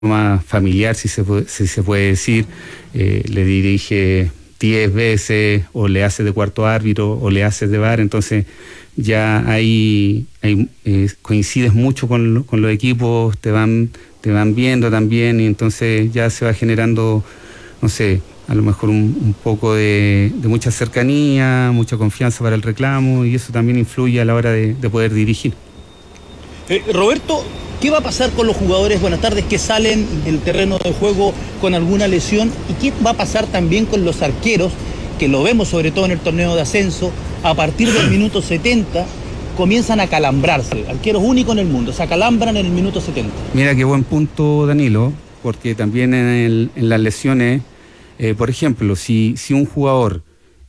forma familiar, si se puede decir, le dirige 10 veces o le hace de cuarto árbitro o le hace de VAR, entonces ya ahí coincides mucho con los equipos, te van viendo también y entonces ya se va generando, no sé, a lo mejor un poco de mucha cercanía, mucha confianza para el reclamo y eso también influye a la hora de poder dirigir. Roberto, ¿qué va a pasar con los jugadores, buenas tardes, que salen del terreno de juego con alguna lesión? ¿Y qué va a pasar también con los arqueros, que lo vemos sobre todo en el torneo de ascenso, a partir del minuto 70 comienzan a calambrarse? Arqueros únicos en el mundo, se acalambran en el minuto 70. Mira qué buen punto, Danilo, porque también en las lesiones, por ejemplo, si un jugador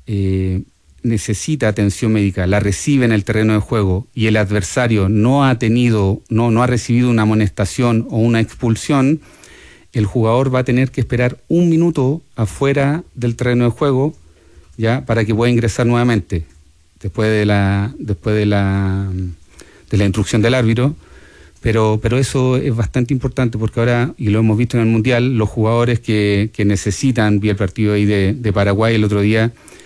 necesita atención médica, la recibe en el terreno de juego y el adversario no ha recibido una amonestación o una expulsión, el jugador va a tener que esperar un minuto afuera del terreno de juego, ya, para que pueda ingresar nuevamente después de la instrucción del árbitro. Pero eso es bastante importante porque ahora, y lo hemos visto en el Mundial, los jugadores que necesitan, vi el partido ahí de Paraguay el otro día,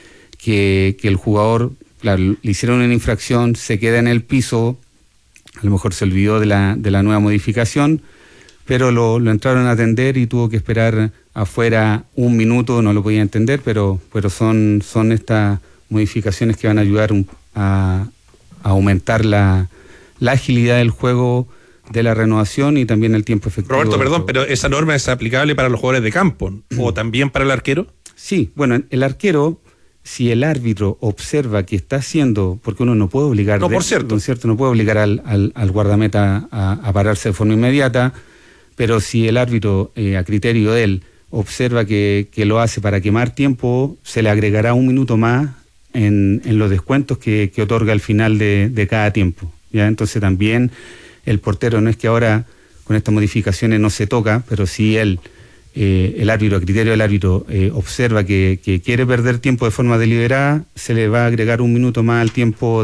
que el jugador, claro, le hicieron una infracción, se queda en el piso, a lo mejor se olvidó de la nueva modificación, pero lo entraron a atender y tuvo que esperar afuera un minuto, no lo podía entender, pero son estas modificaciones que van a ayudar a aumentar la agilidad del juego, de la renovación y también el tiempo efectivo. Roberto, perdón, pero ¿esa norma es aplicable para los jugadores de campo o también para el arquero? Sí, bueno, el arquero, si el árbitro observa que está haciendo, porque uno no puede obligar, no, por cierto, no puede obligar al guardameta a pararse de forma inmediata, pero si el árbitro, a criterio de él, observa que lo hace para quemar tiempo, se le agregará un minuto más en los descuentos que otorga al final de cada tiempo, ¿ya? Entonces también el portero, no es que ahora con estas modificaciones no se toca, pero si el árbitro, a criterio del árbitro, observa que quiere perder tiempo de forma deliberada, se le va a agregar un minuto más al tiempo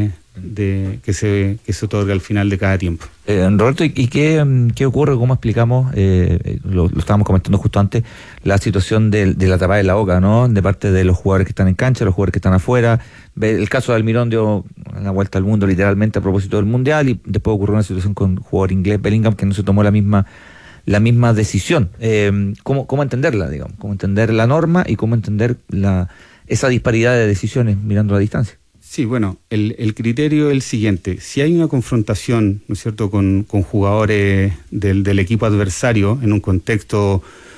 que se otorga al final de cada tiempo. Roberto, ¿y qué ocurre? ¿Cómo explicamos? Lo estábamos comentando justo antes, la situación de la tapada de la boca, ¿no? De parte de los jugadores que están en cancha, los jugadores que están afuera. El caso de Almirón dio la vuelta al mundo literalmente a propósito del Mundial, y después ocurrió una situación con un jugador inglés, Bellingham, que no se tomó la misma decisión. ¿Cómo entenderla, digamos? ¿Cómo entender la norma y cómo entender esa disparidad de decisiones mirando a la distancia? Sí, bueno, el criterio es el siguiente. Si hay una confrontación, ¿no es cierto?, con jugadores del equipo adversario en un contexto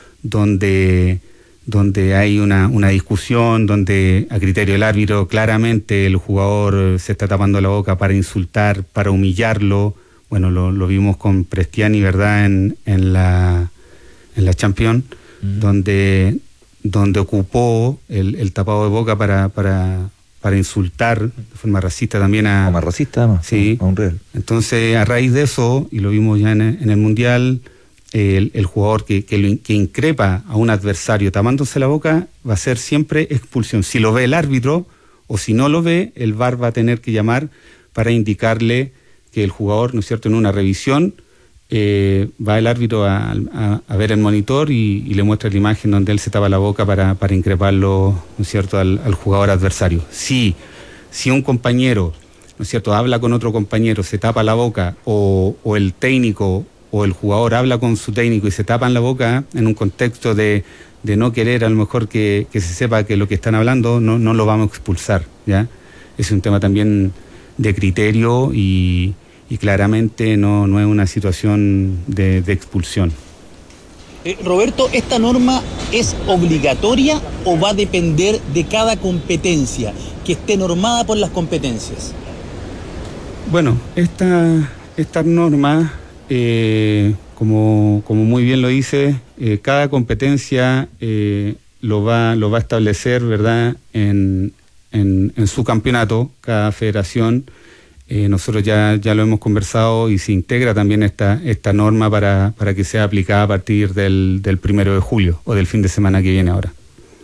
donde hay una discusión, donde a criterio del árbitro claramente el jugador se está tapando la boca para insultar, para humillarlo. Bueno, lo vimos con Prestiani, ¿verdad?, en la Champions, donde ocupó el tapado de boca para insultar de forma racista también a... Como racista, además, sí. A un real. Entonces, a raíz de eso, y lo vimos ya en el Mundial, el jugador que increpa a un adversario tapándose la boca va a ser siempre expulsión. Si lo ve el árbitro, o si no lo ve, el VAR va a tener que llamar para indicarle que el jugador, ¿no es cierto?, en una revisión, va el árbitro a ver el monitor y le muestra la imagen donde él se tapa la boca para increparlo, ¿no es cierto?, al jugador adversario. Si un compañero, ¿no es cierto?, habla con otro compañero, se tapa la boca, o el técnico o el jugador habla con su técnico y se tapan la boca en un contexto de no querer a lo mejor que se sepa que lo que están hablando, no lo vamos a expulsar, ¿ya? Es un tema también de criterio y claramente no es una situación de expulsión. Roberto, ¿esta norma es obligatoria o va a depender de cada competencia, que esté normada por las competencias? Bueno, esta norma, como muy bien lo dice, cada competencia lo va a establecer, ¿verdad?, en su campeonato, cada federación. Nosotros ya lo hemos conversado y se integra también esta norma para que sea aplicada a partir del 1 de julio o del fin de semana que viene ahora.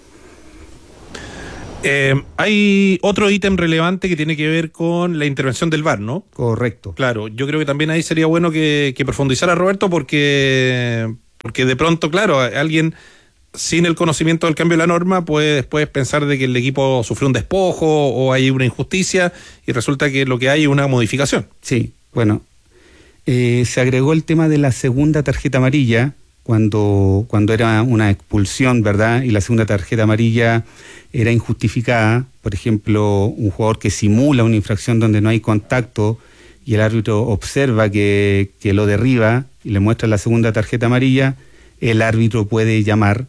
Hay otro ítem relevante que tiene que ver con la intervención del VAR, ¿no? Correcto. Claro, yo creo que también ahí sería bueno que profundizara Roberto porque Porque de pronto, claro, alguien sin el conocimiento del cambio de la norma puede después pensar de que el equipo sufrió un despojo o hay una injusticia y resulta que lo que hay es una modificación. Sí, bueno, se agregó el tema de la segunda tarjeta amarilla cuando era una expulsión, ¿verdad? Y la segunda tarjeta amarilla era injustificada. Por ejemplo, un jugador que simula una infracción donde no hay contacto y el árbitro observa que lo derriba y le muestra la segunda tarjeta amarilla, el árbitro puede llama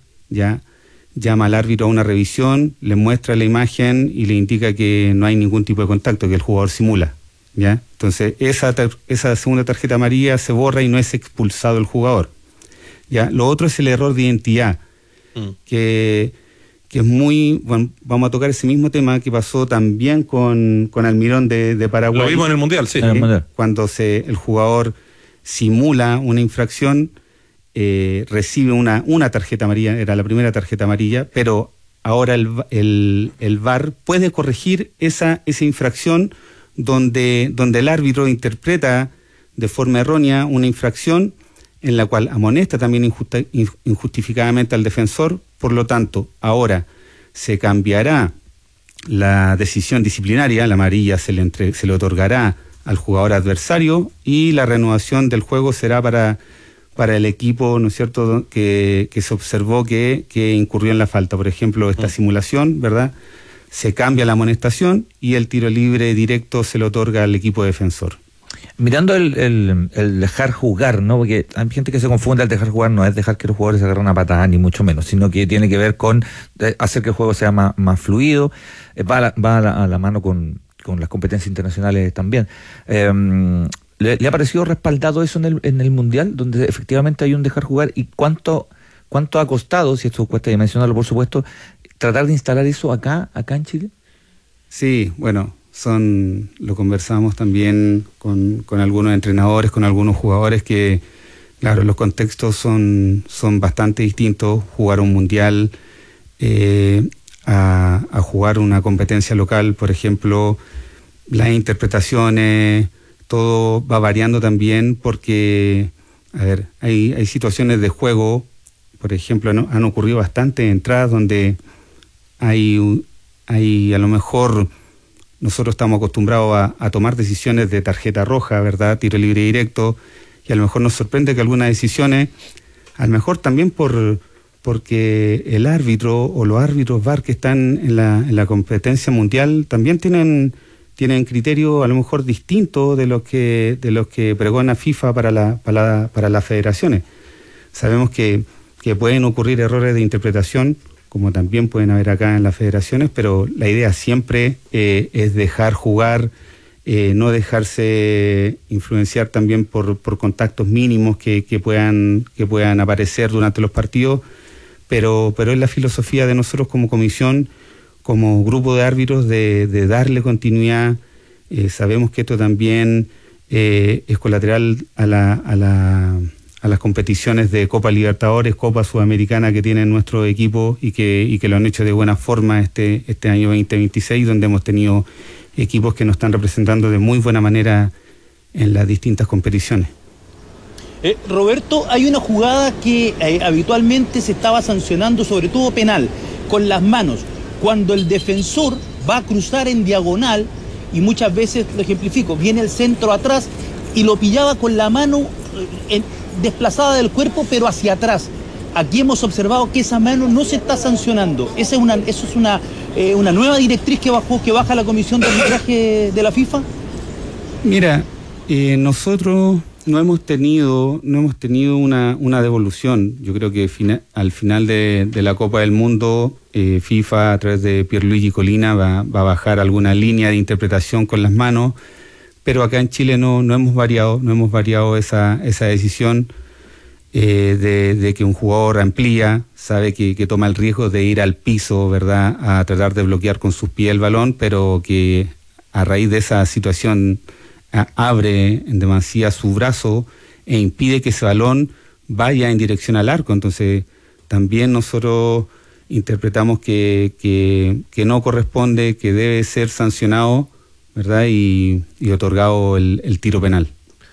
al árbitro a una revisión, le muestra la imagen y le indica que no hay ningún tipo de contacto, que el jugador simula, ¿ya? Entonces esa segunda tarjeta amarilla se borra y no es expulsado el jugador, ¿ya? Lo otro es el error de identidad, que es muy, bueno, vamos a tocar ese mismo tema que pasó también con Almirón de Paraguay. Lo vimos en el Mundial, sí. Cuando el jugador simula una infracción, recibe una tarjeta amarilla, era la primera tarjeta amarilla, pero ahora el VAR puede corregir esa infracción donde el árbitro interpreta de forma errónea una infracción en la cual amonesta también injustificadamente al defensor. Por lo tanto, ahora se cambiará la decisión disciplinaria, la amarilla se le otorgará al jugador adversario y la renovación del juego será para el equipo, ¿no es cierto?, que se observó que incurrió en la falta. Por ejemplo, esta simulación, ¿verdad?, se cambia la amonestación y el tiro libre directo se le otorga al equipo defensor. Mirando el dejar jugar, ¿no? Porque hay gente que se confunde, al dejar jugar no es dejar que los jugadores se agarren a patada, ni mucho menos, sino que tiene que ver con hacer que el juego sea más fluido, va a la mano con las competencias internacionales también. ¿Le ha parecido respaldado eso en el Mundial, donde efectivamente hay un dejar jugar? ¿Y cuánto ha costado, si esto cuesta dimensionarlo por supuesto, tratar de instalar eso acá en Chile? Sí, bueno, lo conversamos también con algunos entrenadores, con algunos jugadores que, claro, los contextos son bastante distintos. Jugar un Mundial a jugar una competencia local, por ejemplo, las interpretaciones, todo va variando también porque, a ver, hay situaciones de juego, por ejemplo, han ocurrido bastantes entradas donde hay a lo mejor nosotros estamos acostumbrados a tomar decisiones de tarjeta roja, ¿verdad?, tiro libre directo, y a lo mejor nos sorprende que algunas decisiones, a lo mejor también porque el árbitro o los árbitros VAR que están en la competencia mundial también tienen criterios a lo mejor distintos de los que pregona FIFA para las federaciones. Sabemos que pueden ocurrir errores de interpretación, como también pueden haber acá en las federaciones, pero la idea siempre es dejar jugar, no dejarse influenciar también por contactos mínimos que puedan aparecer durante los partidos, pero es la filosofía de nosotros como comisión, como grupo de árbitros, de darle continuidad. Sabemos que esto también es colateral a las competiciones de Copa Libertadores, Copa Sudamericana que tiene nuestro equipo y que lo han hecho de buena forma este año 2026, donde hemos tenido equipos que nos están representando de muy buena manera en las distintas competiciones. Roberto, hay una jugada que habitualmente se estaba sancionando, sobre todo penal, con las manos, cuando el defensor va a cruzar en diagonal, y muchas veces, lo ejemplifico, viene el centro atrás y lo pillaba con la mano desplazada del cuerpo, pero hacia atrás. Aquí hemos observado que esa mano no se está sancionando. Eso es una nueva directriz que baja la comisión de arbitraje de la FIFA. Mira, nosotros no hemos tenido una devolución. Yo creo que al final de la Copa del Mundo, FIFA a través de Pierluigi Collina va a bajar alguna línea de interpretación con las manos, pero acá en Chile no hemos variado esa decisión de que un jugador amplía, sabe que toma el riesgo de ir al piso, ¿verdad?, a tratar de bloquear con sus pies el balón, pero que a raíz de esa situación abre en demasía su brazo e impide que ese balón vaya en dirección al arco. Entonces también nosotros interpretamos que no corresponde, que debe ser sancionado, ¿verdad?, y otorgado el tiro penal.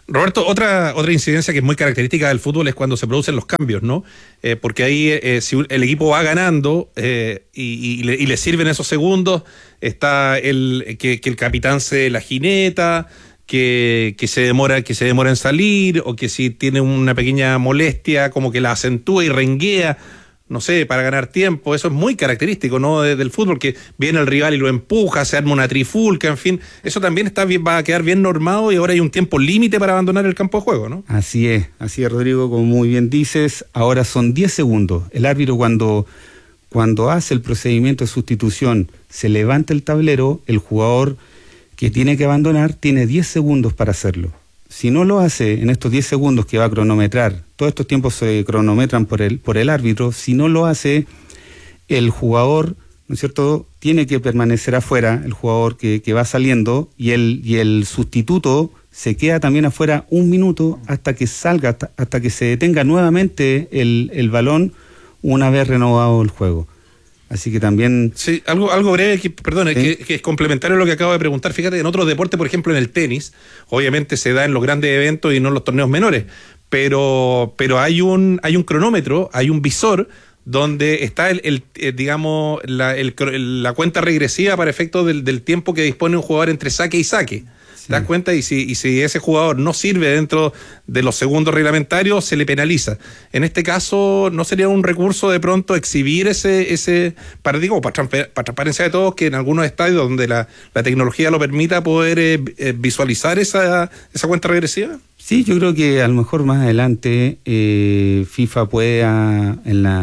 Roberto, otra incidencia que es muy característica del fútbol es cuando se producen los cambios, ¿no? Porque ahí si el equipo va ganando y le sirven esos segundos, está que el capitán se la jineta, que se demora en salir, o que si tiene una pequeña molestia como que la acentúa y renguea, no sé, para ganar tiempo. Eso es muy característico, ¿no? Del fútbol, que viene el rival y lo empuja, se arma una trifulca, en fin. Eso también va a quedar bien normado, y ahora hay un tiempo límite para abandonar el campo de juego, ¿no? Así es, Rodrigo, como muy bien dices. Ahora son 10 segundos. El árbitro cuando hace el procedimiento de sustitución, se levanta el tablero, el jugador que tiene que abandonar tiene 10 segundos para hacerlo. Si no lo hace en estos 10 segundos que va a cronometrar, todos estos tiempos se cronometran por el árbitro, si no lo hace, el jugador, ¿no es cierto?, tiene que permanecer afuera, el jugador que va saliendo, y el sustituto se queda también afuera 1 minuto hasta que salga, hasta que se detenga nuevamente el balón una vez renovado el juego. Así que también... Sí, algo breve, perdón, ¿sí? que es complementario a lo que acabo de preguntar. Fíjate, en otros deportes, por ejemplo en el tenis, obviamente se da en los grandes eventos y no en los torneos menores, pero hay un cronómetro, hay un visor donde está digamos la cuenta regresiva para efectos del tiempo que dispone un jugador entre saque y saque. ¿Te das cuenta? Y si ese jugador no sirve dentro de los segundos reglamentarios, se le penaliza. En este caso, ¿no sería un recurso de pronto exhibir para transparencia de todos, que en algunos estadios donde la tecnología lo permita, poder visualizar esa cuenta regresiva? Sí, yo creo que a lo mejor más adelante FIFA pueda,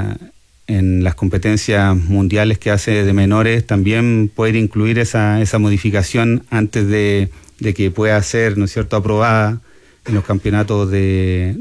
en las competencias mundiales que hace de menores, también poder incluir esa modificación antes de que pueda ser, ¿no es cierto?, aprobada en los campeonatos de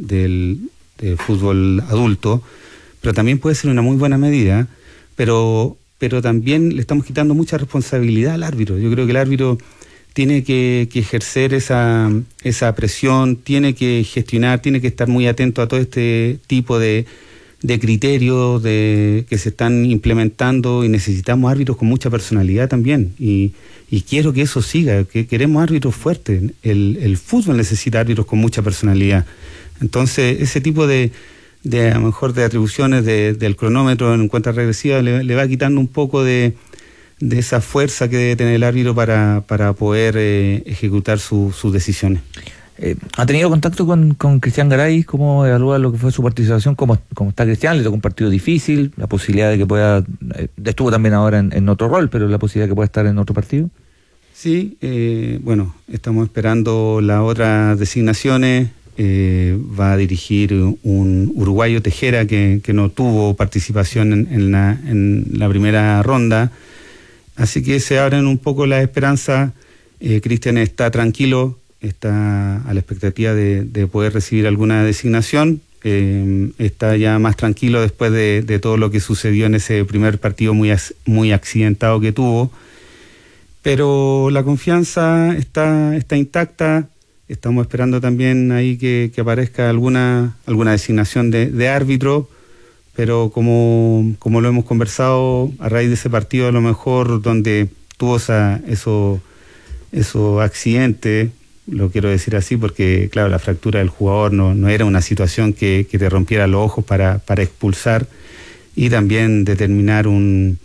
fútbol adulto, pero también puede ser una muy buena medida, pero también le estamos quitando mucha responsabilidad al árbitro. Yo creo que el árbitro tiene que ejercer esa presión, tiene que gestionar, tiene que estar muy atento a todo este tipo de criterios que se están implementando, y necesitamos árbitros con mucha personalidad también, y quiero que eso siga, que queremos árbitros fuertes. El fútbol necesita árbitros con mucha personalidad. Entonces ese tipo de a lo mejor de atribuciones del cronómetro en cuenta regresiva le va quitando un poco de esa fuerza que debe tener el árbitro para poder ejecutar sus decisiones. ¿Ha tenido contacto con Cristian Garay? ¿Cómo evalúa lo que fue su participación? ¿Cómo está Cristian? Le tocó un partido difícil, la posibilidad de que pueda, estuvo también ahora en otro rol, pero la posibilidad de que pueda estar en otro partido. Sí, bueno, estamos esperando las otras designaciones. Va a dirigir un uruguayo, Tejera, que no tuvo participación en la primera ronda, así que se abren un poco las esperanzas. Cristian está tranquilo, está a la expectativa de poder recibir alguna designación, está ya más tranquilo después de todo lo que sucedió en ese primer partido muy accidentado que tuvo, pero la confianza está intacta. Estamos esperando también ahí que aparezca alguna designación de árbitro, pero como lo hemos conversado, a raíz de ese partido, a lo mejor donde tuvo esos accidentes, lo quiero decir así porque, claro, la fractura del jugador no era una situación que te rompiera los ojos para expulsar, y también determinar un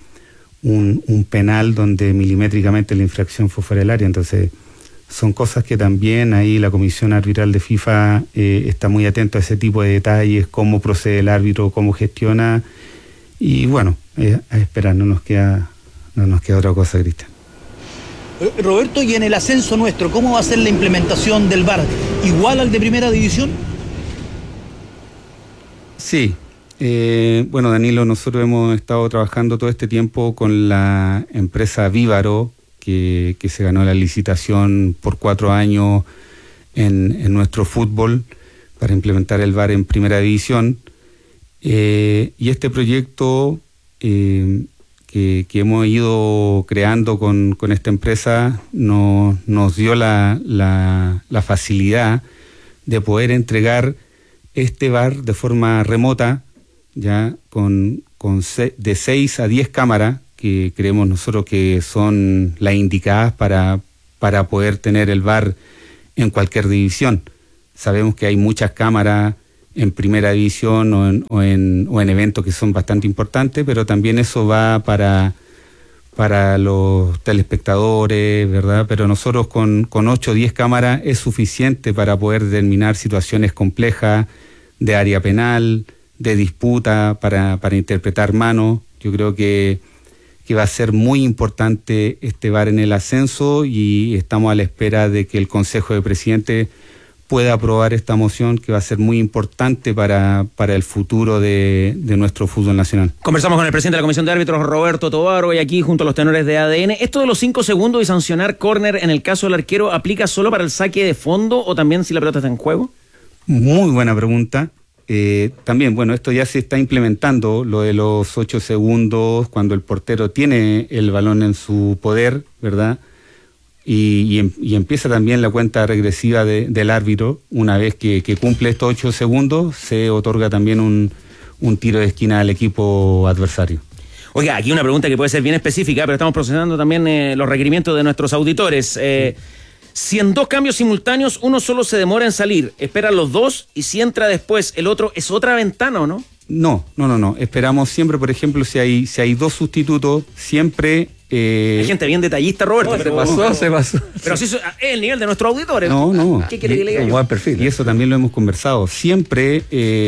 penal donde milimétricamente la infracción fue fuera del área. Entonces son cosas que también ahí la Comisión Arbitral de FIFA está muy atento a ese tipo de detalles, cómo procede el árbitro, cómo gestiona, y bueno, a esperar, no nos queda otra cosa, Cristian. Roberto, y en el ascenso nuestro, ¿cómo va a ser la implementación del VAR? ¿Igual al de primera división? Sí. Bueno, Danilo, nosotros hemos estado trabajando todo este tiempo con la empresa Vívaro, que se ganó la licitación por 4 años en nuestro fútbol para implementar el VAR en primera división. Y este proyecto que hemos ido creando con esta empresa nos dio la facilidad de poder entregar este VAR de forma remota, ya de 6 a 10 cámaras, que creemos nosotros que son las indicadas para poder tener el VAR en cualquier división. Sabemos que hay muchas cámaras en primera división o en eventos que son bastante importantes, pero también eso va para los telespectadores, ¿verdad? Pero nosotros con 8 o 10 cámaras es suficiente para poder determinar situaciones complejas de área penal, de disputa, para interpretar manos. Yo creo que va a ser muy importante este VAR en el ascenso y estamos a la espera de que el Consejo de Presidentes pueda aprobar esta moción, que va a ser muy importante para el futuro de nuestro fútbol nacional. Conversamos con el presidente de la Comisión de Árbitros, Roberto Tobar, hoy aquí junto a los tenores de ADN. ¿Esto de los 5 segundos y sancionar córner en el caso del arquero aplica solo para el saque de fondo o también si la pelota está en juego? Muy buena pregunta. También, bueno, esto ya se está implementando, lo de los 8 segundos cuando el portero tiene el balón en su poder, ¿verdad? Y empieza también la cuenta regresiva del árbitro. Una vez que cumple estos 8 segundos, se otorga también un tiro de esquina al equipo adversario. Oiga, aquí una pregunta que puede ser bien específica, pero estamos procesando también los requerimientos de nuestros auditores. Si en 2 cambios simultáneos uno solo se demora en salir, esperan los 2 y si entra después el otro, ¿es otra ventana o no? No. Esperamos siempre, por ejemplo, si hay 2 sustitutos, siempre... Hay gente bien detallista, Roberto. Se pasó. Pero así es el nivel de nuestros auditores. No. ¿Qué quiere que le diga un yo? buen perfil. Y eso también lo hemos conversado. Siempre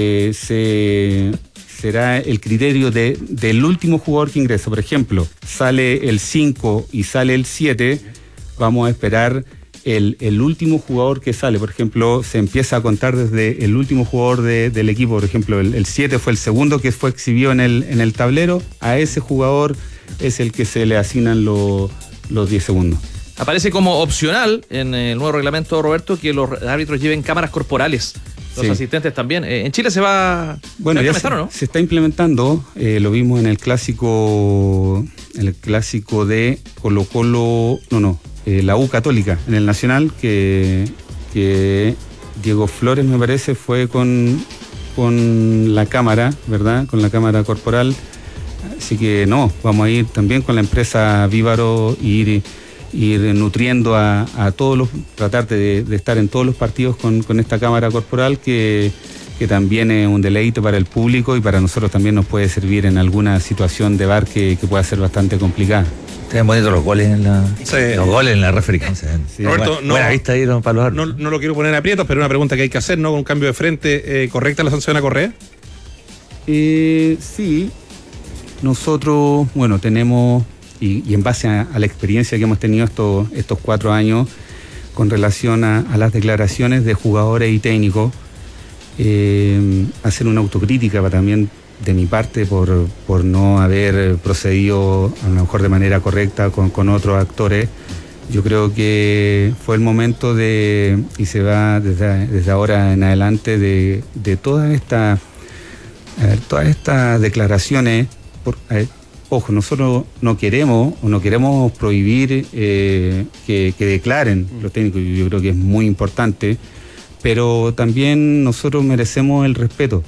será el criterio del último jugador que ingresa. Por ejemplo, sale el 5 y sale el 7, vamos a esperar el último jugador que sale. Por ejemplo, se empieza a contar desde el último jugador del equipo. Por ejemplo, el 7 fue el segundo que fue exhibido en el tablero. A ese jugador es el que se le asignan los 10 segundos. Aparece como opcional en el nuevo reglamento, Roberto, que los árbitros lleven cámaras corporales. Los asistentes también. En Chile se va... Bueno, ya ¿no? Se está implementando. Lo vimos en el clásico de Colo-Colo... la U Católica, en el Nacional, que Diego Flores, me parece, fue con la cámara, ¿verdad? Con la cámara corporal. Así que vamos a ir también con la empresa Vívaro ir nutriendo a todos tratar de estar en todos los partidos con esta cámara corporal que también es un deleite para el público y para nosotros también nos puede servir en alguna situación de VAR que pueda ser bastante complicada. Están bonitos los goles en la referee. Sí, Roberto, buena vista ahí para los árbitros. No lo quiero poner en aprietos, pero una pregunta que hay que hacer, ¿no? Con un cambio de frente, ¿correcta la sanción a Correa? Sí. Nosotros, tenemos, y en base a la experiencia que hemos tenido estos 4 años, con relación a las declaraciones de jugadores y técnicos, hacer una autocrítica también de mi parte por no haber procedido a lo mejor de manera correcta con otros actores. Yo creo que fue el momento y se va desde ahora en adelante de todas estas declaraciones. Ojo, nosotros no queremos prohibir que declaren los técnicos, yo creo que es muy importante, pero también nosotros merecemos el respeto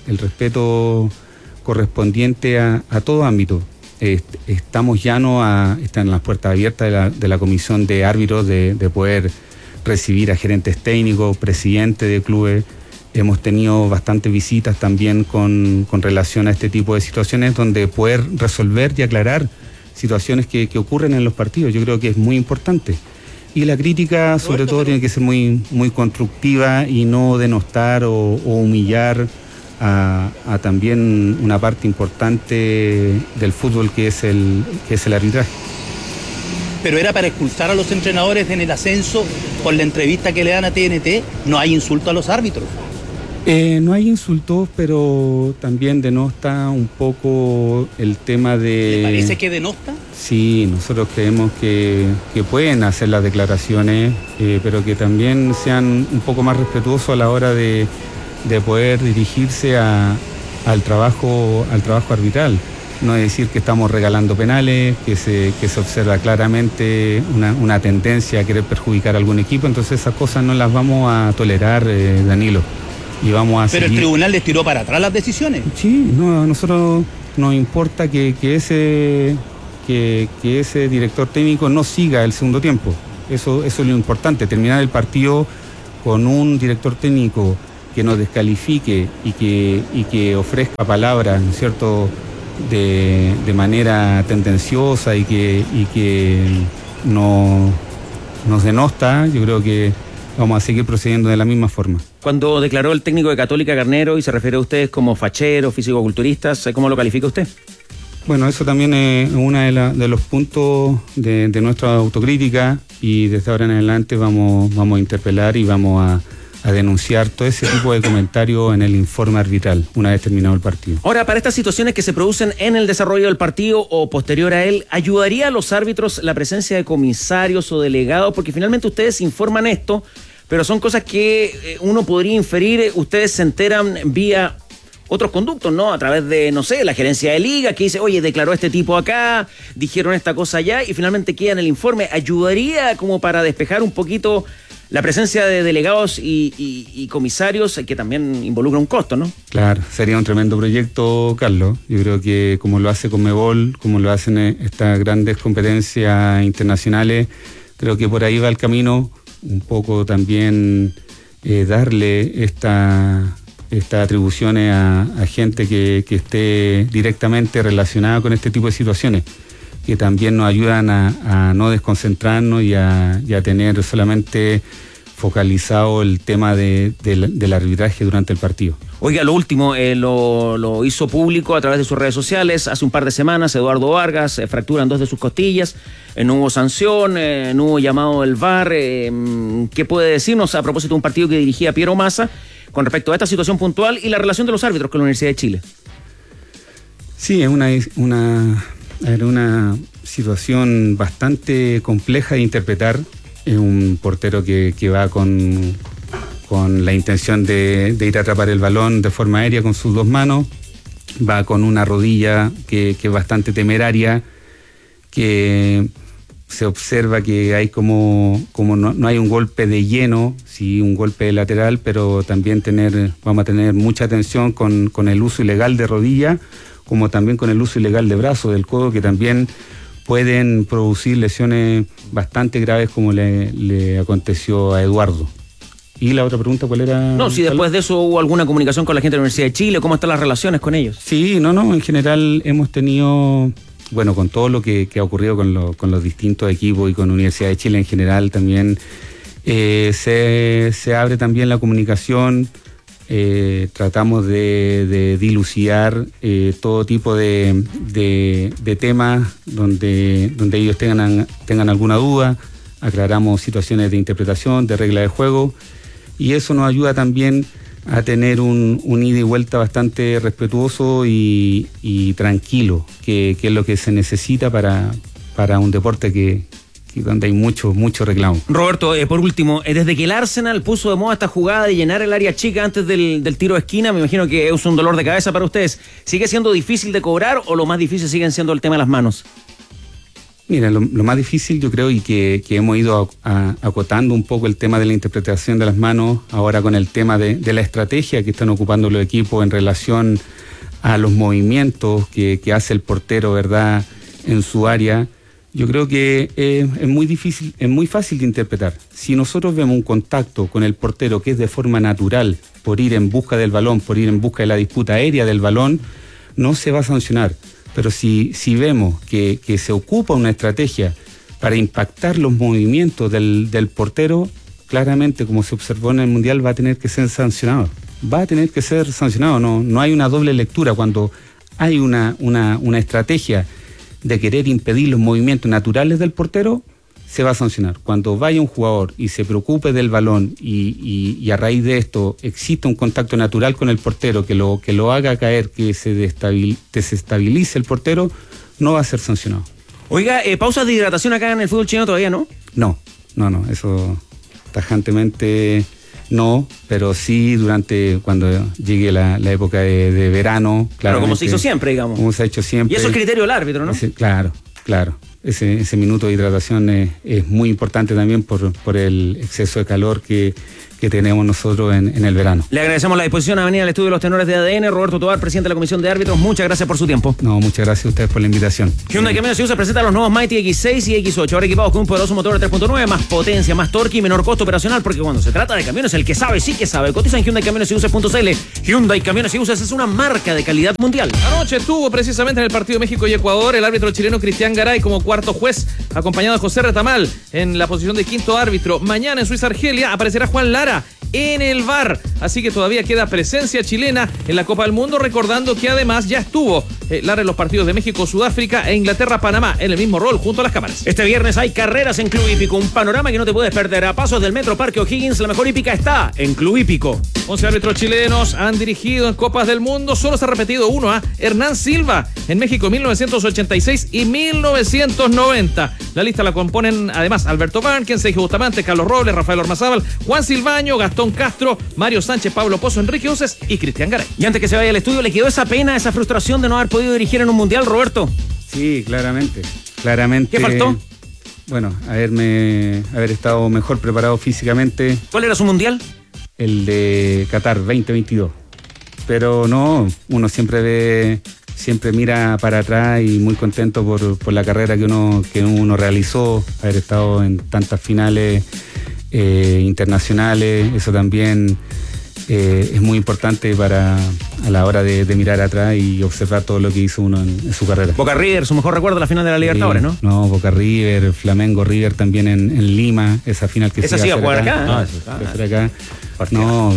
correspondiente a todo ámbito. Estamos están las puertas abiertas de la Comisión de Árbitros de poder recibir a gerentes técnicos, presidentes de clubes. Hemos tenido bastantes visitas también con relación a este tipo de situaciones donde poder resolver y aclarar situaciones que ocurren en los partidos. Yo creo que es muy importante. Y la crítica, sobre todo, tiene que ser muy, muy constructiva y no denostar o humillar a también una parte importante del fútbol que es el arbitraje. Pero era para expulsar a los entrenadores en el ascenso por la entrevista que le dan a TNT. No hay insulto a los árbitros. No hay insultos, pero también denota un poco el tema de... ¿Le parece que denota? Sí, nosotros creemos que pueden hacer las declaraciones, pero que también sean un poco más respetuosos a la hora de poder dirigirse al trabajo arbitral. No es decir que estamos regalando penales, que se observa claramente una tendencia a querer perjudicar a algún equipo, entonces esas cosas no las vamos a tolerar, Danilo. Y vamos a Pero seguir. El tribunal les tiró para atrás las decisiones. Sí, a nosotros nos importa que ese director técnico no siga el segundo tiempo. Eso es lo importante, terminar el partido con un director técnico que nos descalifique y que ofrezca palabras, ¿no es cierto?, de manera tendenciosa y que nos denosta, yo creo que vamos a seguir procediendo de la misma forma. Cuando declaró el técnico de Católica, Garnero, y se refiere a ustedes como facheros, físico-culturistas, ¿cómo lo califica usted? Bueno, eso también es uno de los puntos de nuestra autocrítica, y desde ahora en adelante vamos a interpelar y vamos a denunciar todo ese tipo de comentarios en el informe arbitral, una vez terminado el partido. Ahora, para estas situaciones que se producen en el desarrollo del partido o posterior a él, ¿ayudaría a los árbitros la presencia de comisarios o delegados? Porque finalmente ustedes informan esto, pero son cosas que uno podría inferir, ustedes se enteran vía otros conductos, ¿no? A través de, no sé, la gerencia de liga que dice, oye, declaró este tipo acá, dijeron esta cosa allá, y finalmente queda en el informe. ¿Ayudaría como para despejar un poquito la presencia de delegados y comisarios, que también involucra un costo, ¿no? Claro, sería un tremendo proyecto, Carlos. Yo creo que como lo hace Conmebol, como lo hacen estas grandes competencias internacionales, creo que por ahí va el camino, un poco también darle estas atribuciones a gente que esté directamente relacionada con este tipo de situaciones, que también nos ayudan a no desconcentrarnos y a tener solamente focalizado el tema del arbitraje durante el partido. Oiga, lo último, lo hizo público a través de sus redes sociales hace un par de semanas. Eduardo Vargas fracturan 2 de sus costillas, no hubo sanción, no hubo llamado del VAR. ¿Qué puede decirnos a propósito de un partido que dirigía Piero Massa con respecto a esta situación puntual y la relación de los árbitros con la Universidad de Chile? Sí, es una situación bastante compleja de interpretar. Es un portero que va con la intención de ir a atrapar el balón de forma aérea con sus 2 manos. Va con una rodilla que es bastante temeraria, que se observa que hay como no hay un golpe de lleno, sí un golpe de lateral, pero también vamos a tener mucha atención con el uso ilegal de rodilla, como también con el uso ilegal de brazo, del codo, que también pueden producir lesiones bastante graves, como le aconteció a Eduardo. ¿Y la otra pregunta cuál era? No, si después de eso hubo alguna comunicación con la gente de la Universidad de Chile, ¿cómo están las relaciones con ellos? Sí, en general hemos tenido, bueno, con todo lo que ha ocurrido con los distintos equipos y con la Universidad de Chile en general también, se abre también la comunicación. Tratamos de dilucidar todo tipo de temas donde ellos tengan alguna duda, aclaramos situaciones de interpretación, de regla de juego, y eso nos ayuda también a tener un ida y vuelta bastante respetuoso y tranquilo, que es lo que se necesita para un deporte donde hay mucho reclamo. Roberto, por último, desde que el Arsenal puso de moda esta jugada de llenar el área chica antes del tiro de esquina, me imagino que es un dolor de cabeza para ustedes. ¿Sigue siendo difícil de cobrar o lo más difícil siguen siendo el tema de las manos? Mira, lo más difícil yo creo, y que hemos ido acotando un poco el tema de la interpretación de las manos, ahora con el tema de la estrategia que están ocupando los equipos en relación a los movimientos que hace el portero, ¿verdad?, en su área. Yo creo que es muy fácil de interpretar. Si nosotros vemos un contacto con el portero que es de forma natural, por ir en busca del balón, por ir en busca de la disputa aérea del balón, no se va a sancionar. Pero si vemos que se ocupa una estrategia para impactar los movimientos del portero, claramente, como se observó en el Mundial, va a tener que ser sancionado. No hay una doble lectura. Cuando hay una estrategia de querer impedir los movimientos naturales del portero, se va a sancionar. Cuando vaya un jugador y se preocupe del balón y a raíz de esto existe un contacto natural con el portero que lo haga caer, que se desestabilice el portero, no va a ser sancionado. Oiga, ¿pausas de hidratación acá en el fútbol chileno todavía no? No, eso tajantemente no, pero sí cuando llegue la época de verano. Claro, como se hizo siempre, digamos. Como se ha hecho siempre. Y eso es criterio del árbitro, ¿no? Claro. Ese minuto de hidratación es muy importante también por el exceso de calor que que tenemos nosotros en el verano. Le agradecemos la disposición a venir al estudio de los tenores de ADN. Roberto Tobar, presidente de la Comisión de Árbitros, muchas gracias por su tiempo. No, muchas gracias a ustedes por la invitación. Hyundai Camiones y Buses presenta los nuevos Mighty X6 y X8, ahora equipados con un poderoso motor de 3.9, más potencia, más torque y menor costo operacional, porque cuando se trata de camiones, el que sabe sí que sabe. Cotiza en Hyundai Camiones y Buses.cl. Hyundai Camiones y Buses es una marca de calidad mundial. Anoche estuvo precisamente en el partido México y Ecuador el árbitro chileno Cristian Garay como cuarto juez, acompañado de José Retamal en la posición de quinto árbitro. Mañana en Suiza-Argelia aparecerá Juan Lara en el VAR, así que todavía queda presencia chilena en la Copa del Mundo, recordando que además ya estuvo Lara en los partidos de México, Sudáfrica e Inglaterra-Panamá en el mismo rol junto a las cámaras. Este viernes hay carreras en Club Hípico, un panorama que no te puedes perder. A pasos del Metro Parque O'Higgins, la mejor hípica está en Club Hípico. 11 árbitros chilenos han dirigido en Copas del Mundo, solo se ha repetido uno, Hernán Silva en México 1986 y 1990. La lista la componen además Alberto Barnken, Sergio Bustamante, Carlos Robles, Rafael Ormazábal, Juan Silvaño, Gastón Castro, Mario Sánchez, Pablo Pozo, Enrique Uces y Cristian Garay. Y antes que se vaya al estudio, ¿le quedó esa pena, esa frustración de no haber podido dirigir en un mundial, Roberto? Sí, claramente. ¿Qué faltó? Bueno, haber estado mejor preparado físicamente. ¿Cuál era su mundial? El de Qatar 2022. Pero no, uno siempre mira para atrás y muy contento por la carrera que uno realizó, haber estado en tantas finales internacionales. Eso también es muy importante a la hora de mirar atrás y observar todo lo que hizo uno en su carrera. Boca River, su mejor recuerdo de la final de la Libertadores, ¿no? No, Boca River, Flamengo River también en Lima, esa final que esa se iba a jugar acá. No,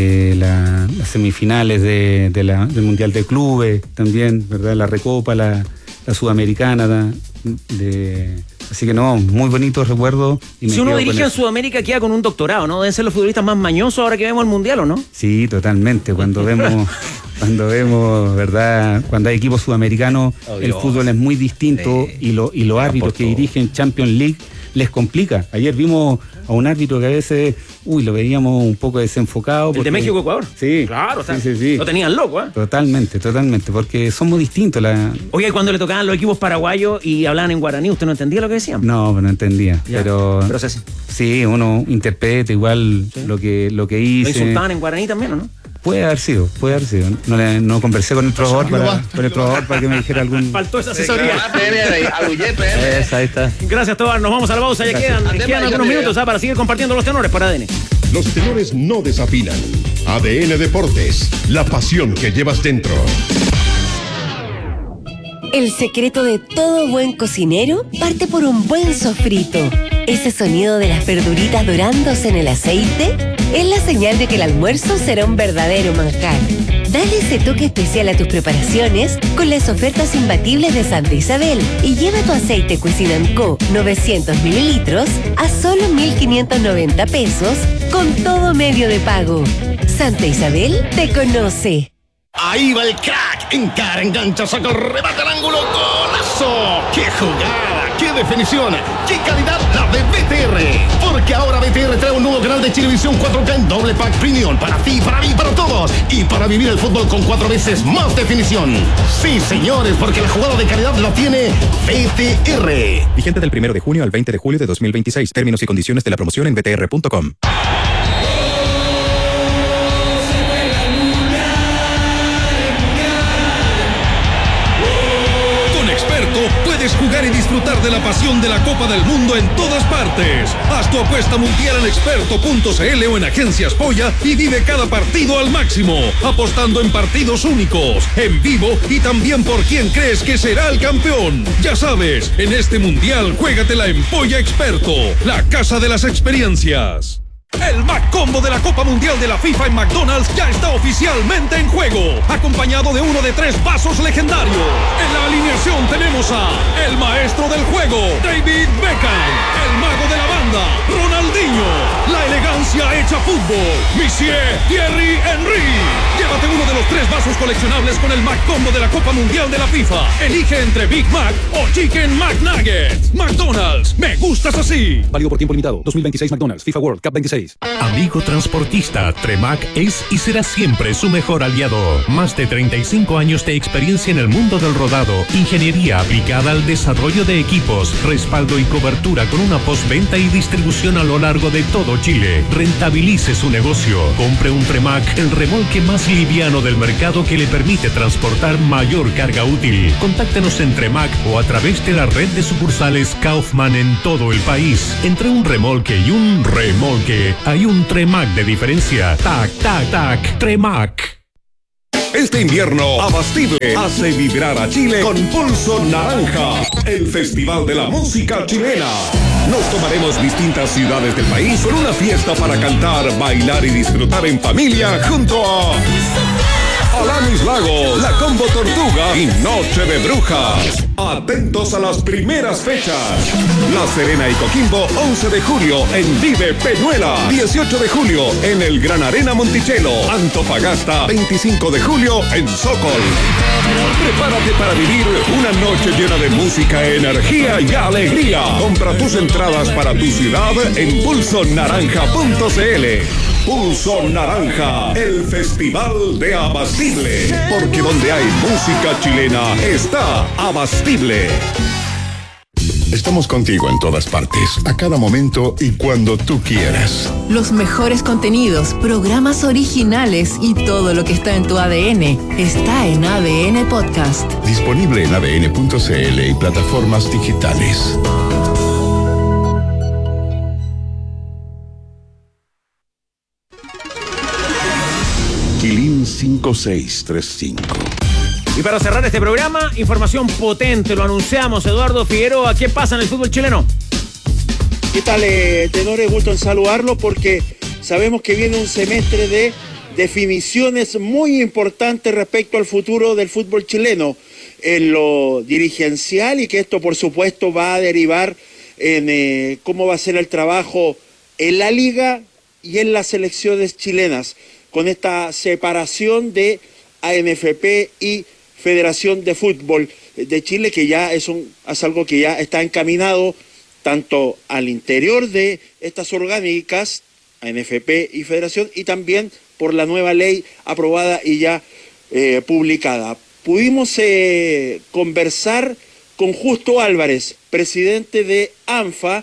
las semifinales del Mundial de Clubes también, ¿verdad? La Recopa, la Sudamericana, así que no, muy bonito recuerdo. Si uno dirige en Sudamérica queda con un doctorado, ¿no? Deben ser los futbolistas más mañosos ahora que vemos el Mundial, ¿o no? Sí, totalmente. Cuando vemos, ¿verdad? Cuando hay equipos sudamericanos, el fútbol es muy distinto, y los árbitros que dirigen Champions League les complica. Ayer vimos a un árbitro que a veces, lo veíamos un poco desenfocado. ¿El de México-Ecuador? Sí. Claro, sí. Lo tenían loco, ¿eh? Totalmente, porque somos distintos. Oye, cuando le tocaban los equipos paraguayos y hablaban en guaraní, ¿usted no entendía lo que decían? No entendía. Ya, pero sí, uno interpreta igual lo que hice. ¿Lo insultaban en guaraní también o no? Puede haber sido. No conversé con el probador para que me dijera algún... Faltó esa asesoría. Ahí está. Gracias, Tobar. Nos vamos a la pausa. Ya quedan algunos minutos para seguir compartiendo los tenores para ADN. Los tenores no desafinan. ADN Deportes, la pasión que llevas dentro. El secreto de todo buen cocinero parte por un buen sofrito. Ese sonido de las verduritas dorándose en el aceite es la señal de que el almuerzo será un verdadero manjar. Dale ese toque especial a tus preparaciones con las ofertas imbatibles de Santa Isabel y lleva tu aceite Cuisinam Co. 900 mililitros a solo 1.590 pesos con todo medio de pago. Santa Isabel te conoce. Ahí va el crack, encara, engancha, saca el remate al ángulo, ¡golazo! ¡Qué jugada! ¡Qué definición! ¡Qué calidad la de BTR! Porque ahora BTR trae un nuevo canal de Chilevisión 4K en doble pack premium para ti, para mí, para todos y para vivir el fútbol con 4 veces más definición. Sí, señores, porque la jugada de calidad la tiene BTR. Vigente del 1 de junio al 20 de julio de 2026. Términos y condiciones de la promoción en btr.com. Puedes jugar y disfrutar de la pasión de la Copa del Mundo en todas partes. Haz tu apuesta mundial en experto.cl o en Agencias Polla y vive cada partido al máximo, apostando en partidos únicos, en vivo y también por quién crees que será el campeón. Ya sabes, en este mundial juégatela en Polla Experto, la casa de las experiencias. El Mac Combo de la Copa Mundial de la FIFA en McDonald's ya está oficialmente en juego, acompañado de uno de 3 vasos legendarios. En la alineación tenemos a el maestro del juego, David Beckham, el mago de la banda, Ronaldinho, la elegancia hecha fútbol, Monsieur Thierry Henry. Llévate uno de los 3 vasos coleccionables con el Mac Combo de la Copa Mundial de la FIFA. Elige entre Big Mac o Chicken McNuggets. McDonald's, me gustas así. Válido por tiempo limitado. 2026 McDonald's, FIFA World Cup 26. país. Amigo transportista, Tremac es y será siempre su mejor aliado. Más de 35 años de experiencia en el mundo del rodado, ingeniería aplicada al desarrollo de equipos, respaldo y cobertura con una postventa y distribución a lo largo de todo Chile. Rentabilice su negocio. Compre un Tremac, el remolque más liviano del mercado que le permite transportar mayor carga útil. Contáctenos en Tremac o a través de la red de sucursales Kaufman en todo el país. Entre un remolque y un remolque hay un Tremac de diferencia. Tac, tac, tac. Tremac. Este invierno, Abastible hace vibrar a Chile con Pulso Naranja, el festival de la música chilena. Nos tomaremos distintas ciudades del país con una fiesta para cantar, bailar y disfrutar en familia junto a Alanis Lagos, La Combo Tortuga y Noche de Brujas. Atentos a las primeras fechas. La Serena y Coquimbo, 11 de julio en Vive Peñuela. 18 de julio en el Gran Arena Monticello. Antofagasta, 25 de julio en Sokol. Prepárate para vivir una noche llena de música, energía y alegría. Compra tus entradas para tu ciudad en pulsonaranja.cl. Pulso Naranja, el festival de Abastible. Porque donde hay música chilena está Abastible. Estamos contigo en todas partes, a cada momento y cuando tú quieras. Los mejores contenidos, programas originales y todo lo que está en tu ADN está en ADN Podcast. Disponible en adn.cl y plataformas digitales. Quilín 5635. Y para cerrar este programa, información potente, lo anunciamos, Eduardo Figueroa, ¿qué pasa en el fútbol chileno? ¿Qué tal, tenores? Gusto en saludarlo porque sabemos que viene un semestre de definiciones muy importantes respecto al futuro del fútbol chileno en lo dirigencial, y que esto por supuesto va a derivar en cómo va a ser el trabajo en la liga y en las selecciones chilenas, con esta separación de ANFP y Federación de Fútbol de Chile, que ya es algo que ya está encaminado tanto al interior de estas orgánicas, ANFP y Federación, y también por la nueva ley aprobada y ya publicada. Pudimos conversar con Justo Álvarez, presidente de ANFA,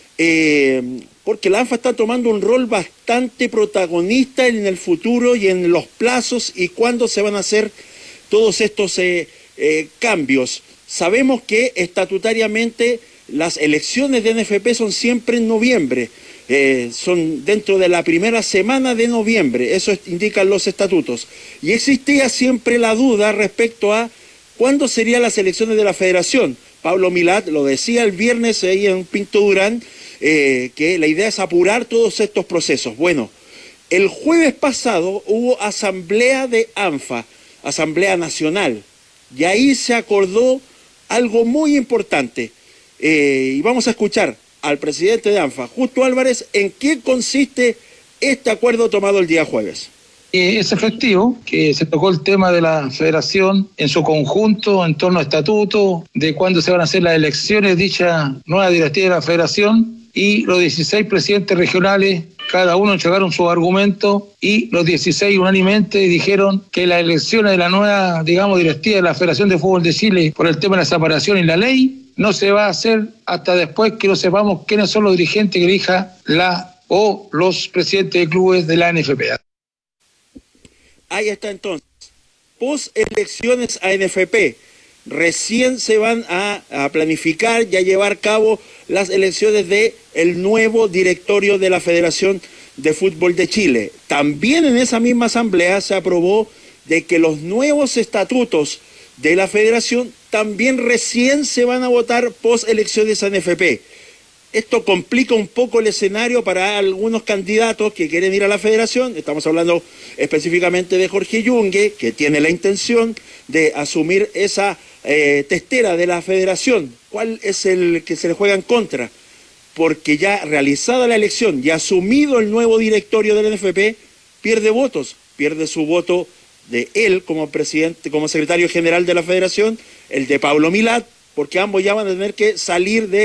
porque la ANFA está tomando un rol bastante protagonista en el futuro y en los plazos y cuándo se van a hacer todos estos cambios. Sabemos que estatutariamente las elecciones de NFP son siempre en noviembre, son dentro de la primera semana de noviembre, eso indican los estatutos. Y existía siempre la duda respecto a cuándo serían las elecciones de la Federación. Pablo Milat lo decía el viernes ahí en Pinto Durán, que la idea es apurar todos estos procesos. Bueno, el jueves pasado hubo asamblea de ANFA, Asamblea Nacional, y ahí se acordó algo muy importante, y vamos a escuchar al presidente de ANFA, Justo Álvarez, en qué consiste este acuerdo tomado el día jueves. Es efectivo que se tocó el tema de la federación en su conjunto, en torno a estatuto, de cuándo se van a hacer las elecciones, dicha nueva directiva de la federación, y los 16 presidentes regionales, cada uno entregaron su argumento, y los 16 unánimemente dijeron que las elecciones de la nueva, directiva de la Federación de Fútbol de Chile por el tema de la separación y la ley no se va a hacer hasta después que no sepamos quiénes son los dirigentes que elija la o los presidentes de clubes de la NFP. Ahí está entonces. Post elecciones a NFP. Recién se van a planificar y a llevar a cabo las elecciones de el nuevo directorio de la Federación de Fútbol de Chile. También en esa misma asamblea se aprobó de que los nuevos estatutos de la Federación también recién se van a votar post elecciones a NFP. Esto complica un poco el escenario para algunos candidatos que quieren ir a la Federación. Estamos hablando específicamente de Jorge Yungue, que tiene la intención de asumir esa testera de la Federación. ¿Cuál es el que se le juega en contra? Porque ya realizada la elección y asumido el nuevo directorio del NFP, pierde votos, pierde su voto de él como presidente, como secretario general de la Federación, el de Pablo Milat, porque ambos ya van a tener que salir de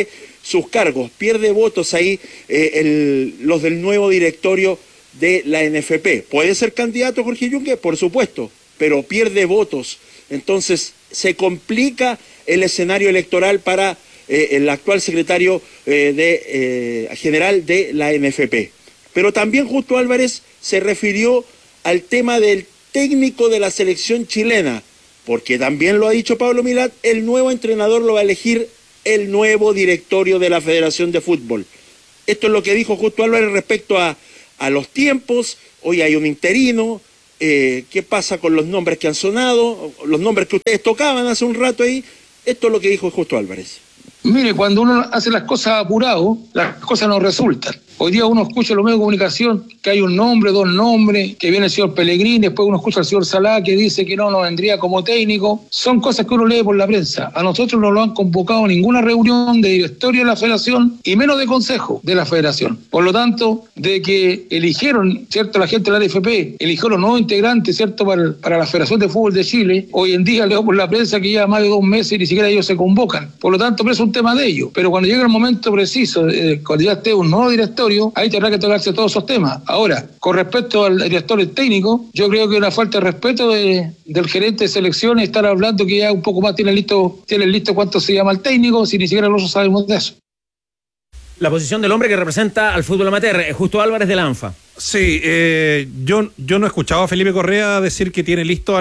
sus cargos, pierde votos ahí los del nuevo directorio de la NFP. ¿Puede ser candidato Jorge Yungue? Por supuesto, pero pierde votos. Entonces se complica el escenario electoral para el actual secretario general de la NFP. Pero también Justo Álvarez se refirió al tema del técnico de la selección chilena, porque también lo ha dicho Pablo Milat, el nuevo entrenador lo va a elegir el nuevo directorio de la Federación de Fútbol. Esto es lo que dijo Justo Álvarez respecto a los tiempos. Hoy hay un interino, qué pasa con los nombres que han sonado, los nombres que ustedes tocaban hace un rato ahí. Esto es lo que dijo Justo Álvarez. Mire, cuando uno hace las cosas apurado, las cosas no resultan. Hoy día uno escucha en los medios de comunicación que hay un nombre, dos nombres, que viene el señor Pellegrini, después uno escucha al señor Salá que dice que no vendría como técnico. Son cosas que uno lee por la prensa. A nosotros no lo han convocado a ninguna reunión de directorio de la federación y menos de consejo de la federación. Por lo tanto, de que eligieron, ¿cierto?, la gente de la NFP, eligió los nuevos integrantes, ¿cierto?, para la Federación de Fútbol de Chile. Hoy en día leo por la prensa que lleva más de 2 meses y ni siquiera ellos se convocan. Por lo tanto, pero es un tema de ellos. Pero cuando llegue el momento preciso, cuando ya esté un nuevo directorio, ahí tendrá que tocarse todos esos temas. Ahora, con respecto al director técnico, yo creo que una falta de respeto del gerente de selecciones estar hablando que ya un poco más tiene listo cuánto se llama el técnico, si ni siquiera nosotros sabemos de eso. La posición del hombre que representa al fútbol amateur, Justo Álvarez de la ANFA. Sí, yo no he escuchado a Felipe Correa decir que tiene listo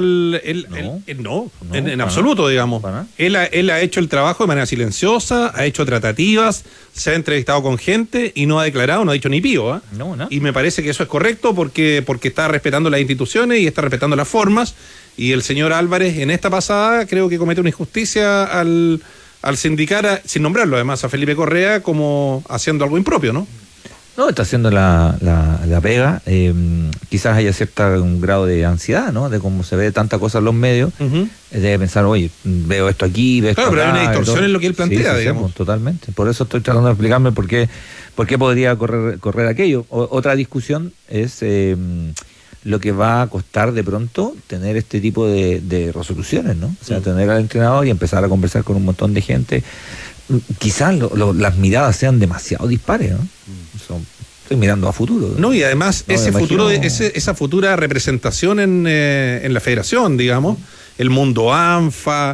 en absoluto, digamos. Él ha hecho el trabajo de manera silenciosa, ha hecho tratativas, se ha entrevistado con gente y no ha declarado, no ha dicho ni pío. Y me parece que eso es correcto porque está respetando las instituciones y está respetando las formas. Y el señor Álvarez, en esta pasada, creo que comete una injusticia al sindicar, sin nombrarlo además, a Felipe Correa como haciendo algo impropio, ¿no? No, está haciendo la pega. Quizás haya un grado de ansiedad, ¿no? De cómo se ve tanta cosa en los medios. Debe pensar, oye, veo esto aquí, veo esto acá. Claro, pero hay una distorsión en lo que él plantea, digamos. Sí, totalmente. Por eso estoy tratando de explicarme por qué podría correr aquello. Otra discusión es lo que va a costar de pronto tener este tipo de resoluciones, ¿no? O sea, tener al entrenador y empezar a conversar con un montón de gente. Quizás las miradas sean demasiado dispares, ¿no? Estoy mirando a futuro. No, y además esa futura representación en la federación, digamos, el mundo ANFA,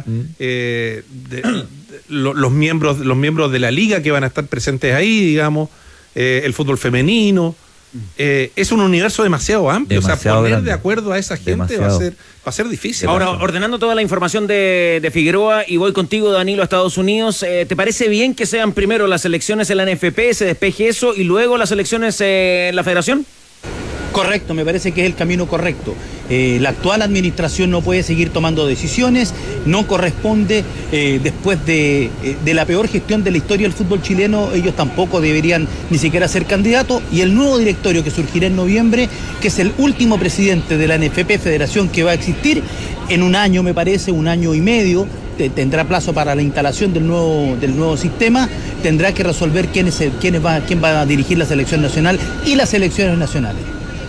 los miembros de la liga que van a estar presentes ahí, digamos, el fútbol femenino. Es un universo demasiado amplio, poner grande, de acuerdo a esa gente va a ser difícil. Ahora, ordenando toda la información de Figueroa, y voy contigo, Danilo, a Estados Unidos, ¿te parece bien que sean primero las elecciones en la NFP, se despeje eso, y luego las elecciones en la federación? Correcto, me parece que es el camino correcto. La actual administración no puede seguir tomando decisiones, no corresponde, después de la peor gestión de la historia del fútbol chileno, ellos tampoco deberían ni siquiera ser candidatos, y el nuevo directorio que surgirá en noviembre, que es el último presidente de la NFP Federación que va a existir, en un año me parece, 1 año y medio, tendrá plazo para la instalación del nuevo sistema, tendrá que resolver quién va a dirigir la selección nacional y las selecciones nacionales.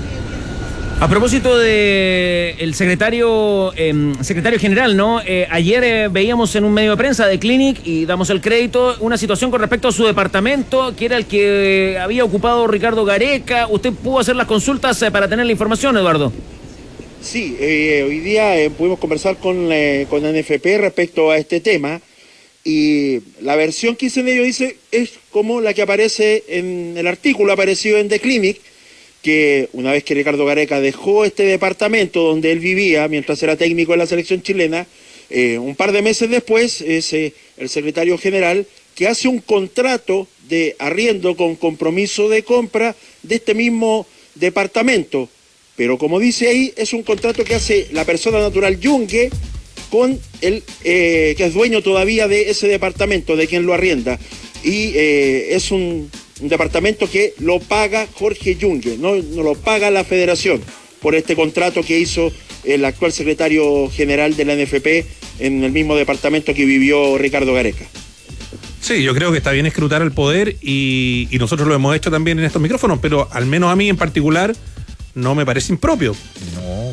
A propósito de el secretario general, ¿no? Ayer veíamos en un medio de prensa de Clinic, y damos el crédito, una situación con respecto a su departamento, que era el que había ocupado Ricardo Gareca. ¿Usted pudo hacer las consultas para tener la información, Eduardo? Sí, hoy día pudimos conversar con NFP respecto a este tema, y la versión que dicen ellos es como la que aparece en el artículo aparecido en The Clinic, que una vez que Ricardo Gareca dejó este departamento donde él vivía mientras era técnico de la selección chilena, un par de meses después es el secretario general que hace un contrato de arriendo con compromiso de compra de este mismo departamento. Pero como dice ahí, es un contrato que hace la persona natural Yungue con el que es dueño todavía de ese departamento, de quien lo arrienda. Y es un departamento que lo paga Jorge Yungue, no lo paga la federación por este contrato que hizo el actual secretario general de la NFP en el mismo departamento que vivió Ricardo Gareca. Sí, yo creo que está bien escrutar el poder y nosotros lo hemos hecho también en estos micrófonos, pero al menos a mí en particular no me parece impropio. No,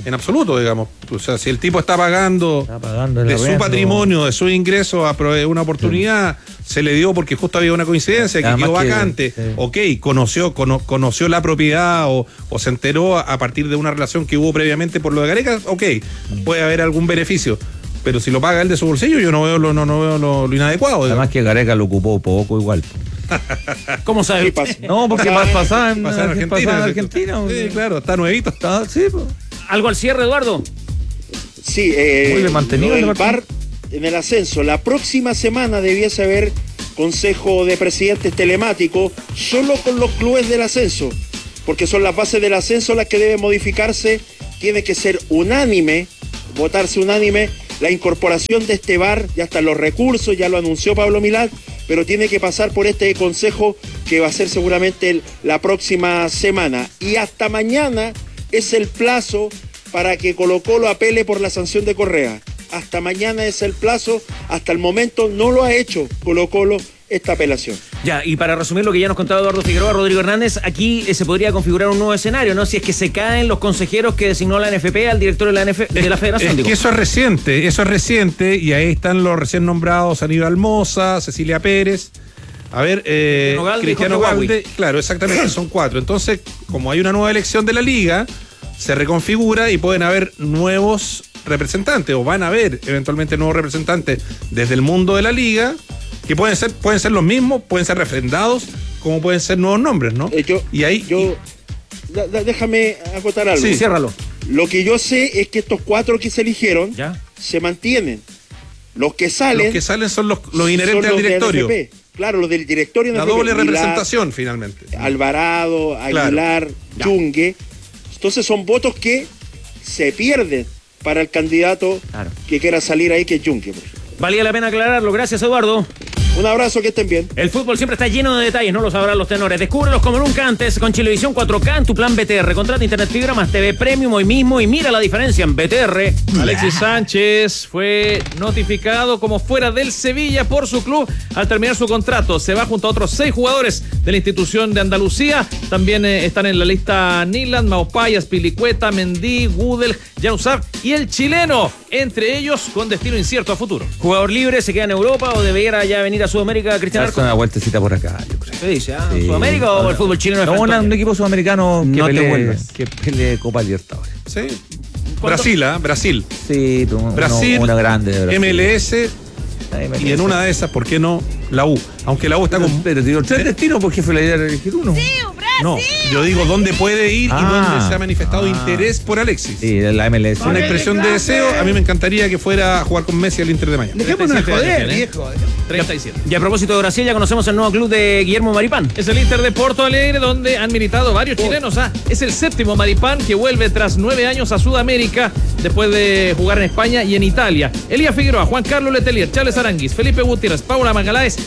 en absoluto, digamos. O sea, si el tipo está pagando de su patrimonio, de su ingreso a una oportunidad, se le dio porque justo había una coincidencia, que quedó vacante, ok, conoció la propiedad o se enteró a partir de una relación que hubo previamente por lo de Gareca, ok, puede haber algún beneficio. Pero si lo paga él de su bolsillo, yo no veo lo inadecuado. Además que Gareca lo ocupó poco igual. ¿Cómo sabes? No, porque pasaba en Argentina. Sí, claro, está nuevito. Sí, pues. ¿Algo al cierre, Eduardo? Sí, muy bien mantenido el VAR en el ascenso. La próxima semana debiese haber consejo de presidentes telemático solo con los clubes del ascenso, porque son las bases del ascenso las que deben modificarse. Tiene que ser unánime, votarse unánime la incorporación de este VAR. Ya están los recursos, ya lo anunció Pablo Milán, pero tiene que pasar por este consejo que va a ser seguramente la próxima semana. Y hasta mañana es el plazo para que Colo-Colo apele por la sanción de Correa. Hasta mañana es el plazo. Hasta el momento no lo ha hecho Colo-Colo esta apelación. Ya, y para resumir lo que ya nos contaba Eduardo Figueroa, Rodrigo Hernández, aquí se podría configurar un nuevo escenario, ¿no? Si es que se caen los consejeros que designó la NFP al director de la federación. Que eso es reciente, y ahí están los recién nombrados Aníbal Moza, Cecilia Pérez, Cristiano Galde, claro, exactamente, son 4. Entonces, como hay una nueva elección de la liga, se reconfigura y pueden haber nuevos representantes, o van a haber eventualmente nuevos representantes desde el mundo de la liga, que pueden ser los mismos, pueden ser refrendados, como pueden ser nuevos nombres, ¿no? Déjame acotar algo. Sí, ciérralo. Lo que yo sé es que estos 4 que se eligieron se mantienen. Los que salen son los inherentes al directorio. Claro, los del directorio. La doble representación, finalmente. Alvarado, Aguilar, Yungue. Entonces son votos que se pierden para el candidato que quiera salir ahí, que es Yungue. Valía la pena aclararlo. Gracias, Eduardo. Un abrazo, que estén bien. El fútbol siempre está lleno de detalles, no lo sabrán los tenores. Descúbrelos como nunca antes con Chilevisión 4K en tu plan BTR. Contrata internet fibra más TV Premium hoy mismo y mira la diferencia en BTR. Alexis Sánchez fue notificado como fuera del Sevilla por su club al terminar su contrato. Se va junto a otros 6 jugadores de la institución de Andalucía. También están en la lista Nilan, Maupay, Aspilicueta, Mendy, Gudel, Januzaj y el chileno, entre ellos con destino incierto a futuro. Jugador libre, se queda en Europa o debería ya venir a Sudamérica, Cristian Arco. Una vueltecita por acá, yo creo. ¿Qué dice? ¿Sudamérica o el fútbol chileno? No, un equipo sudamericano que pelee Copa Libertadores. Sí. Brasil. Sí, Brasil, una grande de Brasil. MLS. Y en una de esas, ¿por qué no la U? Aunque la U está con... Pero digo, 3 destinos, porque fue la idea de elegir uno. Sí, Brasil. No, yo digo dónde puede ir y dónde se ha manifestado interés por Alexis. Sí, la MLS. Una expresión de deseo. A mí me encantaría que fuera a jugar con Messi al Inter de Miami. Dejémonos joder, viejo. 37. Y a propósito de Brasil, ya conocemos el nuevo club de Guillermo Maripán. Es el Inter de Porto Alegre, donde han militado varios chilenos. Es el 7º Maripán que vuelve tras 9 años a Sudamérica, después de jugar en España y en Italia. Elías Figueroa, Juan Carlos Letelier, Charles Aranguis, Felipe Gutiérrez, Paulo Magaláes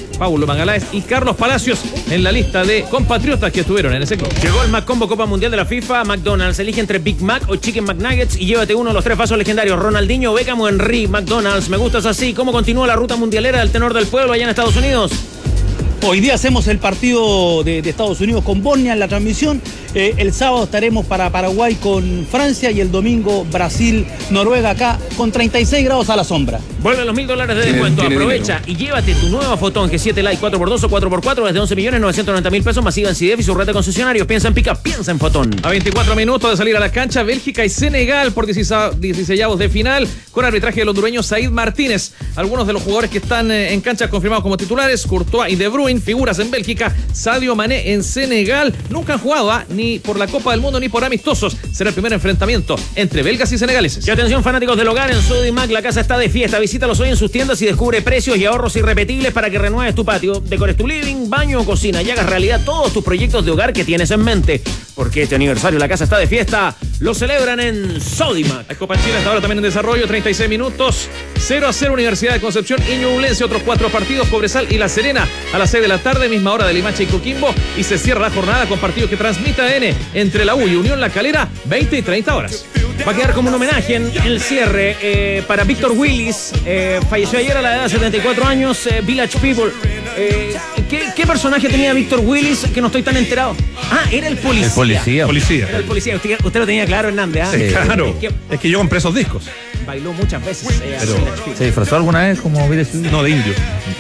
y Carlos Palacios en la lista de compatriotas que estuvieron en ese club. Llegó el McCombo Copa Mundial de la FIFA. McDonald's elige entre Big Mac o Chicken McNuggets y llévate uno de los 3 vasos legendarios: Ronaldinho, Beckham o Henry. McDonald's, me gustas así. ¿Cómo continúa la ruta mundialera del tenor del pueblo allá en Estados Unidos? Hoy día hacemos el partido de Estados Unidos con Bosnia en la transmisión. El sábado estaremos para Paraguay con Francia y el domingo Brasil, Noruega, acá con 36 grados a la sombra. Vuelven los $1,000 de descuento. Aprovecha y llévate tu nueva Fotón G7 Lite 4x2 o 4x4 desde 11.990.000 pesos masiva en CIDEF y su red de concesionarios. Piensa en Pica, piensa en Fotón. A 24 minutos de salir a la cancha, Bélgica y Senegal por 16avos de final con arbitraje del hondureño Said Martínez. Algunos de los jugadores que están en cancha confirmados como titulares: Courtois y De Bruyne, figuras en Bélgica, Sadio Mané en Senegal. Nunca han jugado ni por la Copa del Mundo ni por amistosos. Será el primer enfrentamiento entre belgas y senegaleses. Y atención, fanáticos del hogar, en Sodimac la casa está de fiesta. Visítalos hoy en sus tiendas y descubre precios y ahorros irrepetibles para que renueves tu patio, decores tu living, baño o cocina y hagas realidad todos tus proyectos de hogar que tienes en mente. Porque este aniversario la casa está de fiesta, lo celebran en Sodimac. La Copa Chile hasta ahora también en desarrollo, 36 minutos, 0-0 Universidad de Concepción y Ñublense. Otros 4 partidos, Cobresal y La Serena a las 6 de la tarde, misma hora de Limache y Coquimbo, y se cierra la jornada con partidos que transmite ADN entre la U y Unión La Calera, 20 y 30 horas. Va a quedar como un homenaje en el cierre para Víctor Willis. Falleció ayer a la edad de 74 años. Village People. ¿Qué personaje tenía Víctor Willis que no estoy tan enterado? Era el policía. El policía. Era el policía. Usted lo tenía claro, Hernández. Sí, claro. Es que yo compré esos discos. Bailó muchas veces. ¿Se disfrazó alguna vez como Village People? No, de indio.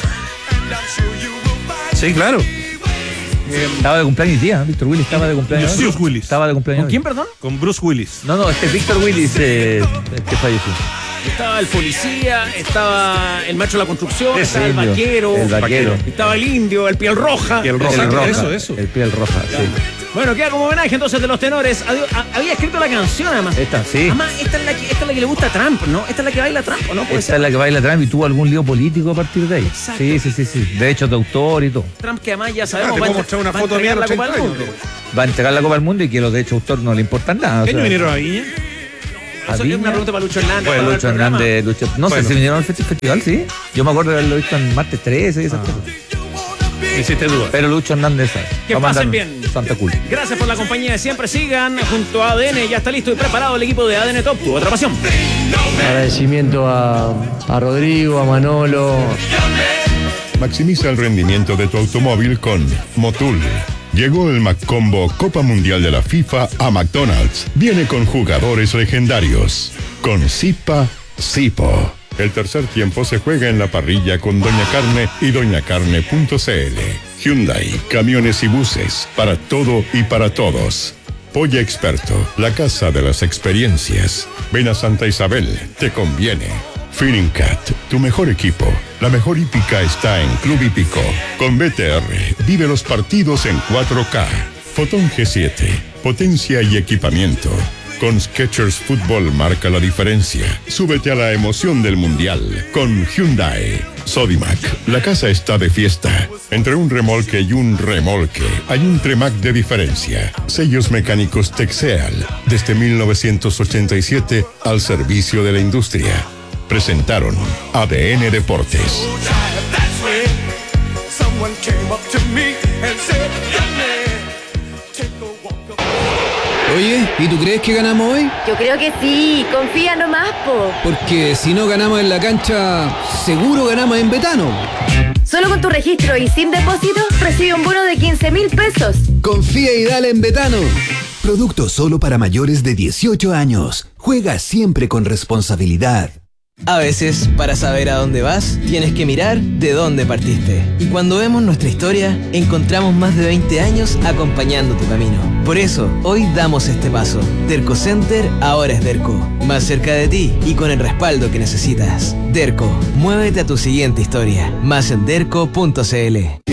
Sí, claro. Estaba de cumpleaños día, Víctor Willis estaba de cumpleaños. Bruce Willis. Estaba de cumpleaños. ¿Con quién, perdón? Con Bruce Willis. No, Víctor Willis que falleció. Estaba el policía, estaba el macho de la construcción, estaba el indio, vaquero, estaba el indio, el piel roja. Eso. El piel roja, sí. Bueno, queda como homenaje entonces de los tenores. Había escrito la canción además. Sí. Además, esta es la que le gusta a Trump, ¿no? Esta es la que baila Trump, ¿o no? Esta es la que baila Trump y tuvo algún lío político a partir de ahí. Exacto. Sí. De hecho, de autor y todo. Trump que además ya sabemos Te puedo mostrar una foto mía la Copa del Mundo. Va a entregar la Copa del Mundo y que los derechos de autor no le importan nada. ¿Qué año vinieron a Viña? Eso es una pregunta para Lucho Hernández. Bueno, Lucho Hernández, no sé si vinieron al festival, sí. Yo me acuerdo de haberlo visto en martes 13 y esas cosas. Hiciste duda. Pero Lucho Hernández sabe. Que pasen bien. Santa Cool. Gracias por la compañía de siempre. Sigan junto a ADN. Ya está listo y preparado el equipo de ADN Top. Tu otra pasión. Agradecimiento a Rodrigo, a Manolo. Maximiza el rendimiento de tu automóvil con Motul. Llegó el McCombo Copa Mundial de la FIFA a McDonald's. Viene con jugadores legendarios. Con Zipa, Zipo. El tercer tiempo se juega en la parrilla con Doña Carne y doñacarne.cl. Hyundai, camiones y buses, para todo y para todos. Polla Experto, la casa de las experiencias. Ven a Santa Isabel, te conviene. Feeling Cat, tu mejor equipo. La mejor hípica está en Club Hípico. Con BTR, vive los partidos en 4K. Fotón G7, potencia y equipamiento. Con Skechers Fútbol marca la diferencia. Súbete a la emoción del Mundial con Hyundai. Sodimac, la casa está de fiesta. Entre un remolque y un remolque hay un Tremac de diferencia. Sellos mecánicos Texeal, desde 1987 al servicio de la industria. Presentaron ADN Deportes. Oye, ¿y tú crees que ganamos hoy? Yo creo que sí, confía nomás, po. Porque si no ganamos en la cancha, seguro ganamos en Betano. Solo con tu registro y sin depósito, recibe un bono de 15.000 pesos. Confía y dale en Betano. Producto solo para mayores de 18 años. Juega siempre con responsabilidad. A veces, para saber a dónde vas, tienes que mirar de dónde partiste. Y cuando vemos nuestra historia, encontramos más de 20 años acompañando tu camino. Por eso, hoy damos este paso. Derco Center ahora es Derco. Más cerca de ti y con el respaldo que necesitas. Derco, muévete a tu siguiente historia. Más en derco.cl.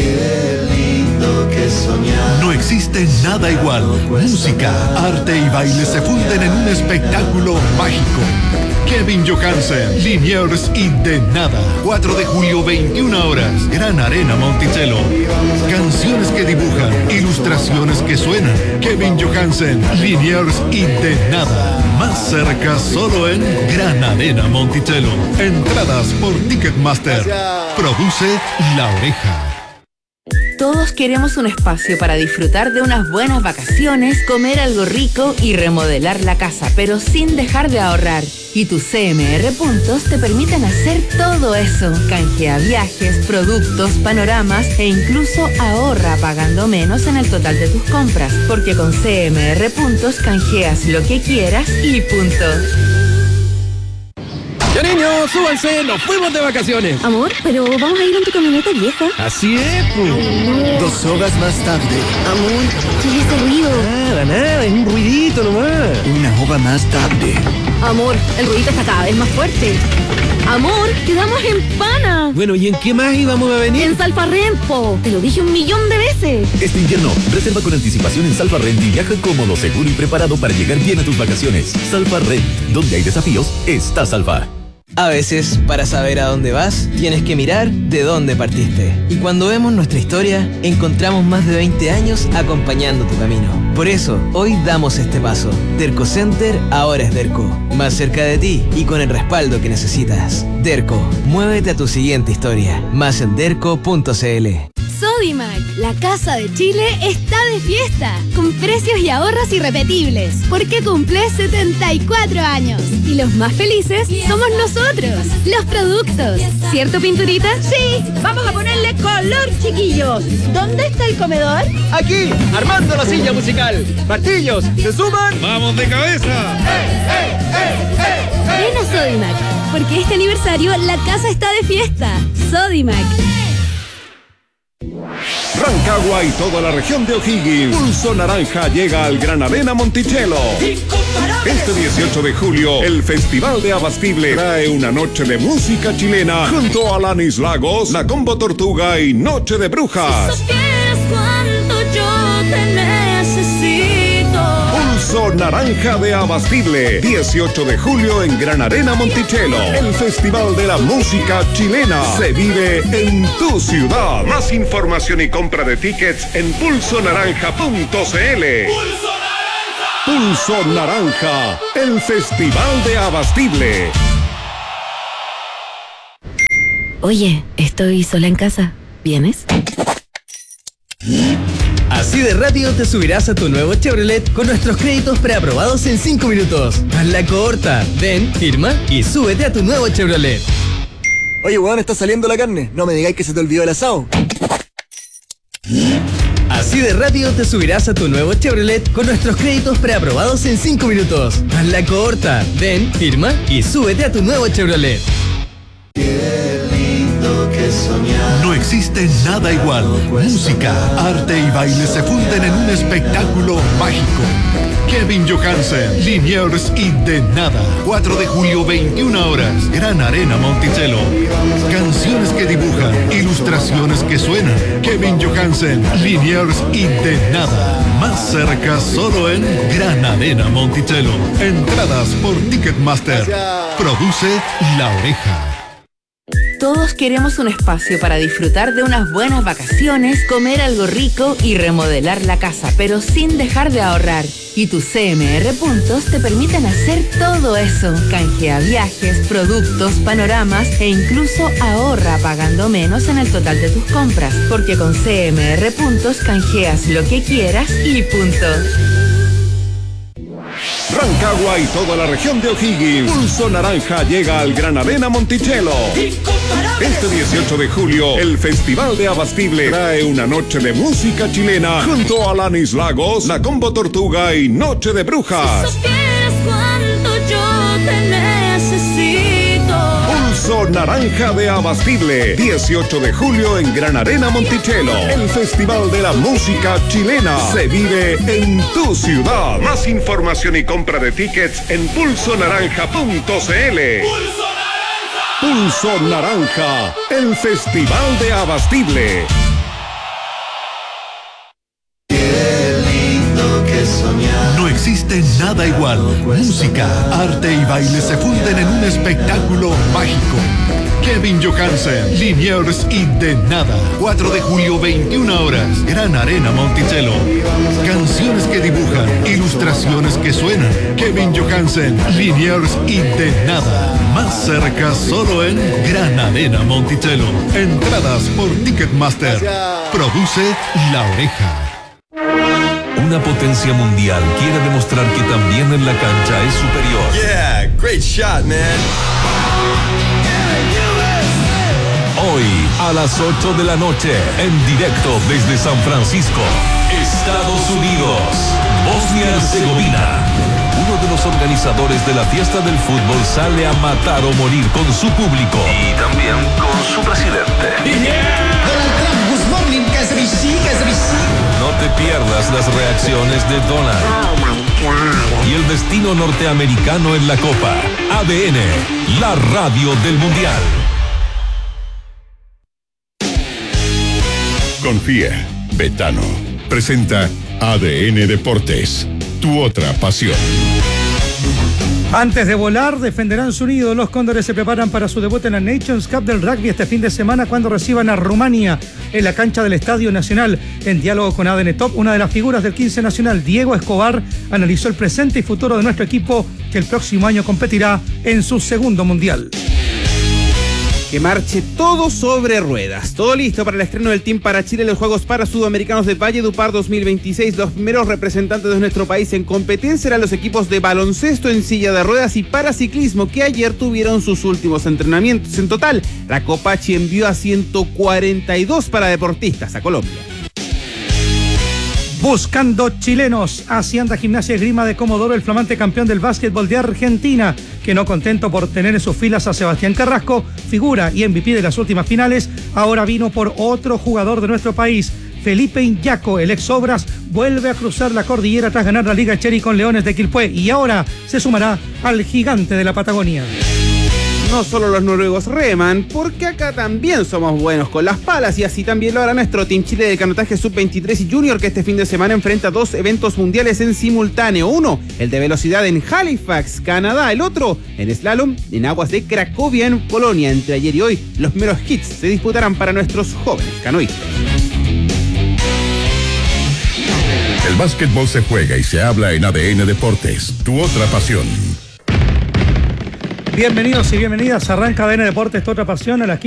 No existe nada igual. Música, arte y baile se funden en un espectáculo mágico. Kevin Johansen, Liniers y De Nada. 4 de julio, 21 horas. Gran Arena Monticello. Canciones que dibujan, ilustraciones que suenan. Kevin Johansen, Liniers y De Nada. Más cerca solo en Gran Arena Monticello. Entradas por Ticketmaster. Produce La Oreja. Todos queremos un espacio para disfrutar de unas buenas vacaciones, comer algo rico y remodelar la casa, pero sin dejar de ahorrar. Y tus CMR Puntos te permiten hacer todo eso. Canjea viajes, productos, panoramas e incluso ahorra pagando menos en el total de tus compras. Porque con CMR Puntos canjeas lo que quieras y punto. Ya niños, súbanse, nos fuimos de vacaciones. Amor, pero vamos a ir en tu camioneta vieja. Así es, pues. 2 horas más tarde. Amor, ¿qué es ese ruido? Nada, es un ruidito nomás. 1 hora más tarde. Amor, el ruidito está cada vez más fuerte. Amor, quedamos en Pana. Bueno, ¿y en qué más íbamos a venir? En Salfarrent, te lo dije 1.000.000 de veces. Este invierno, reserva con anticipación en Salfarrent y viaja cómodo, seguro y preparado para llegar bien a tus vacaciones. Salfarrent, donde hay desafíos, está Salva. A veces, para saber a dónde vas, tienes que mirar de dónde partiste. Y cuando vemos nuestra historia, encontramos más de 20 años acompañando tu camino. Por eso, hoy damos este paso. Derco Center ahora es Derco. Más cerca de ti y con el respaldo que necesitas. Derco, muévete a tu siguiente historia. Más en derco.cl. Sodimac, la Casa de Chile está de fiesta, con precios y ahorros irrepetibles, porque cumple 74 años. Y los más felices somos nosotros, los productos. ¿Cierto, Pinturita? Sí, vamos a ponerle color, chiquillos. ¿Dónde está el comedor? Aquí, armando la silla musical. Martillos, ¿se suman? ¡Vamos de cabeza! Ven a Sodimac, porque este aniversario la casa está de fiesta. Sodimac. Rancagua y toda la región de O'Higgins. Pulso Naranja llega al Gran Arena Monticello. Este 18 de julio, el Festival de Abastible trae una noche de música chilena junto a Alanis Lagos, La Combo Tortuga y Noche de Brujas. Pulso Naranja de Abastible, 18 de julio en Gran Arena Monticello. El Festival de la Música Chilena se vive en tu ciudad. Más información y compra de tickets en pulsonaranja.cl. Pulso Naranja, el Festival de Abastible. Oye, estoy sola en casa. ¿Vienes? Así de rápido te subirás a tu nuevo Chevrolet con nuestros créditos preaprobados en 5 minutos. Hazla corta. Ven, firma y súbete a tu nuevo Chevrolet. Oye, weón, está saliendo la carne. No me digáis que se te olvidó el asado. Así de rápido te subirás a tu nuevo Chevrolet con nuestros créditos preaprobados en 5 minutos. Hazla corta. Ven, firma y súbete a tu nuevo Chevrolet. No existe nada igual. Música, arte y baile se funden en un espectáculo mágico. Kevin Johansen, Liniers y De Nada. 4 de julio, 21 horas. Gran Arena Monticello. Canciones que dibujan, ilustraciones que suenan. Kevin Johansen, Liniers y De Nada. Más cerca solo en Gran Arena Monticello. Entradas por Ticketmaster. Produce La Oreja. Todos queremos un espacio para disfrutar de unas buenas vacaciones, comer algo rico y remodelar la casa, pero sin dejar de ahorrar. Y tus CMR Puntos te permiten hacer todo eso. Canjea viajes, productos, panoramas e incluso ahorra pagando menos en el total de tus compras. Porque con CMR Puntos canjeas lo que quieras y punto. Rancagua y toda la región de O'Higgins. Pulso Naranja llega al Gran Arena Monticello. Este 18 de julio, el Festival de Abastible trae una noche de música chilena junto a Alanis Lagos, La Combo Tortuga y Noche de Brujas. Pulso Naranja de Abastible, 18 de julio en Gran Arena Monticello. El Festival de la Música Chilena se vive en tu ciudad. Más información y compra de tickets en pulsonaranja.cl. Pulso Naranja, el Festival de Abastible. No existe nada igual. Música, arte y baile se funden en un espectáculo mágico. Kevin Johansen, Liniers y De Nada. 4 de julio, 21 horas. Gran Arena Monticello. Canciones que dibujan, ilustraciones que suenan. Kevin Johansen, Liniers y De Nada. Más cerca solo en Gran Arena Monticello. Entradas por Ticketmaster. Produce La Oreja. Una potencia mundial quiere demostrar que también en la cancha es superior. Yeah, great shot, man. Hoy, a las 8 de la noche, en directo desde San Francisco, Estados Unidos, Bosnia-Herzegovina. Uno de los organizadores de la fiesta del fútbol sale a matar o morir con su público. Y también con su presidente. No te pierdas las reacciones de Donald. Y el destino norteamericano en la Copa. ADN, la radio del Mundial. Confía, Betano. Presenta ADN Deportes, tu otra pasión. Antes de volar, defenderán su nido. Los Cóndores se preparan para su debut en la Nations Cup del rugby este fin de semana cuando reciban a Rumania en la cancha del Estadio Nacional. En diálogo con ADN Top, una de las figuras del 15 Nacional, Diego Escobar, analizó el presente y futuro de nuestro equipo que el próximo año competirá en su segundo mundial. Que marche todo sobre ruedas. Todo listo para el estreno del Team para Chile en los Juegos Parasudamericanos de Valledupar 2026. Los primeros representantes de nuestro país en competencia serán los equipos de baloncesto en silla de ruedas y paraciclismo, que ayer tuvieron sus últimos entrenamientos. En total, la Copachi envió a 142 paradeportistas a Colombia. Buscando chilenos, así anda Gimnasia Esgrima de Comodoro, el flamante campeón del básquetbol de Argentina, que no contento por tener en sus filas a Sebastián Carrasco, figura y MVP de las últimas finales, ahora vino por otro jugador de nuestro país. Felipe Iñaco, el ex Obras, vuelve a cruzar la cordillera tras ganar la Liga Cherry con Leones de Quilpué y ahora se sumará al gigante de la Patagonia. No solo los noruegos reman, porque acá también somos buenos con las palas, y así también lo hará nuestro Team Chile de canotaje sub-23 y junior, que este fin de semana enfrenta 2 eventos mundiales en simultáneo. Uno, el de velocidad en Halifax, Canadá. El otro, en slalom en aguas de Cracovia, en Polonia. Entre ayer y hoy, los primeros hits se disputarán para nuestros jóvenes canoístas. El básquetbol se juega y se habla en ADN Deportes, tu otra pasión. Bienvenidos y bienvenidas, arranca ADN Deportes, tu otra pasión a las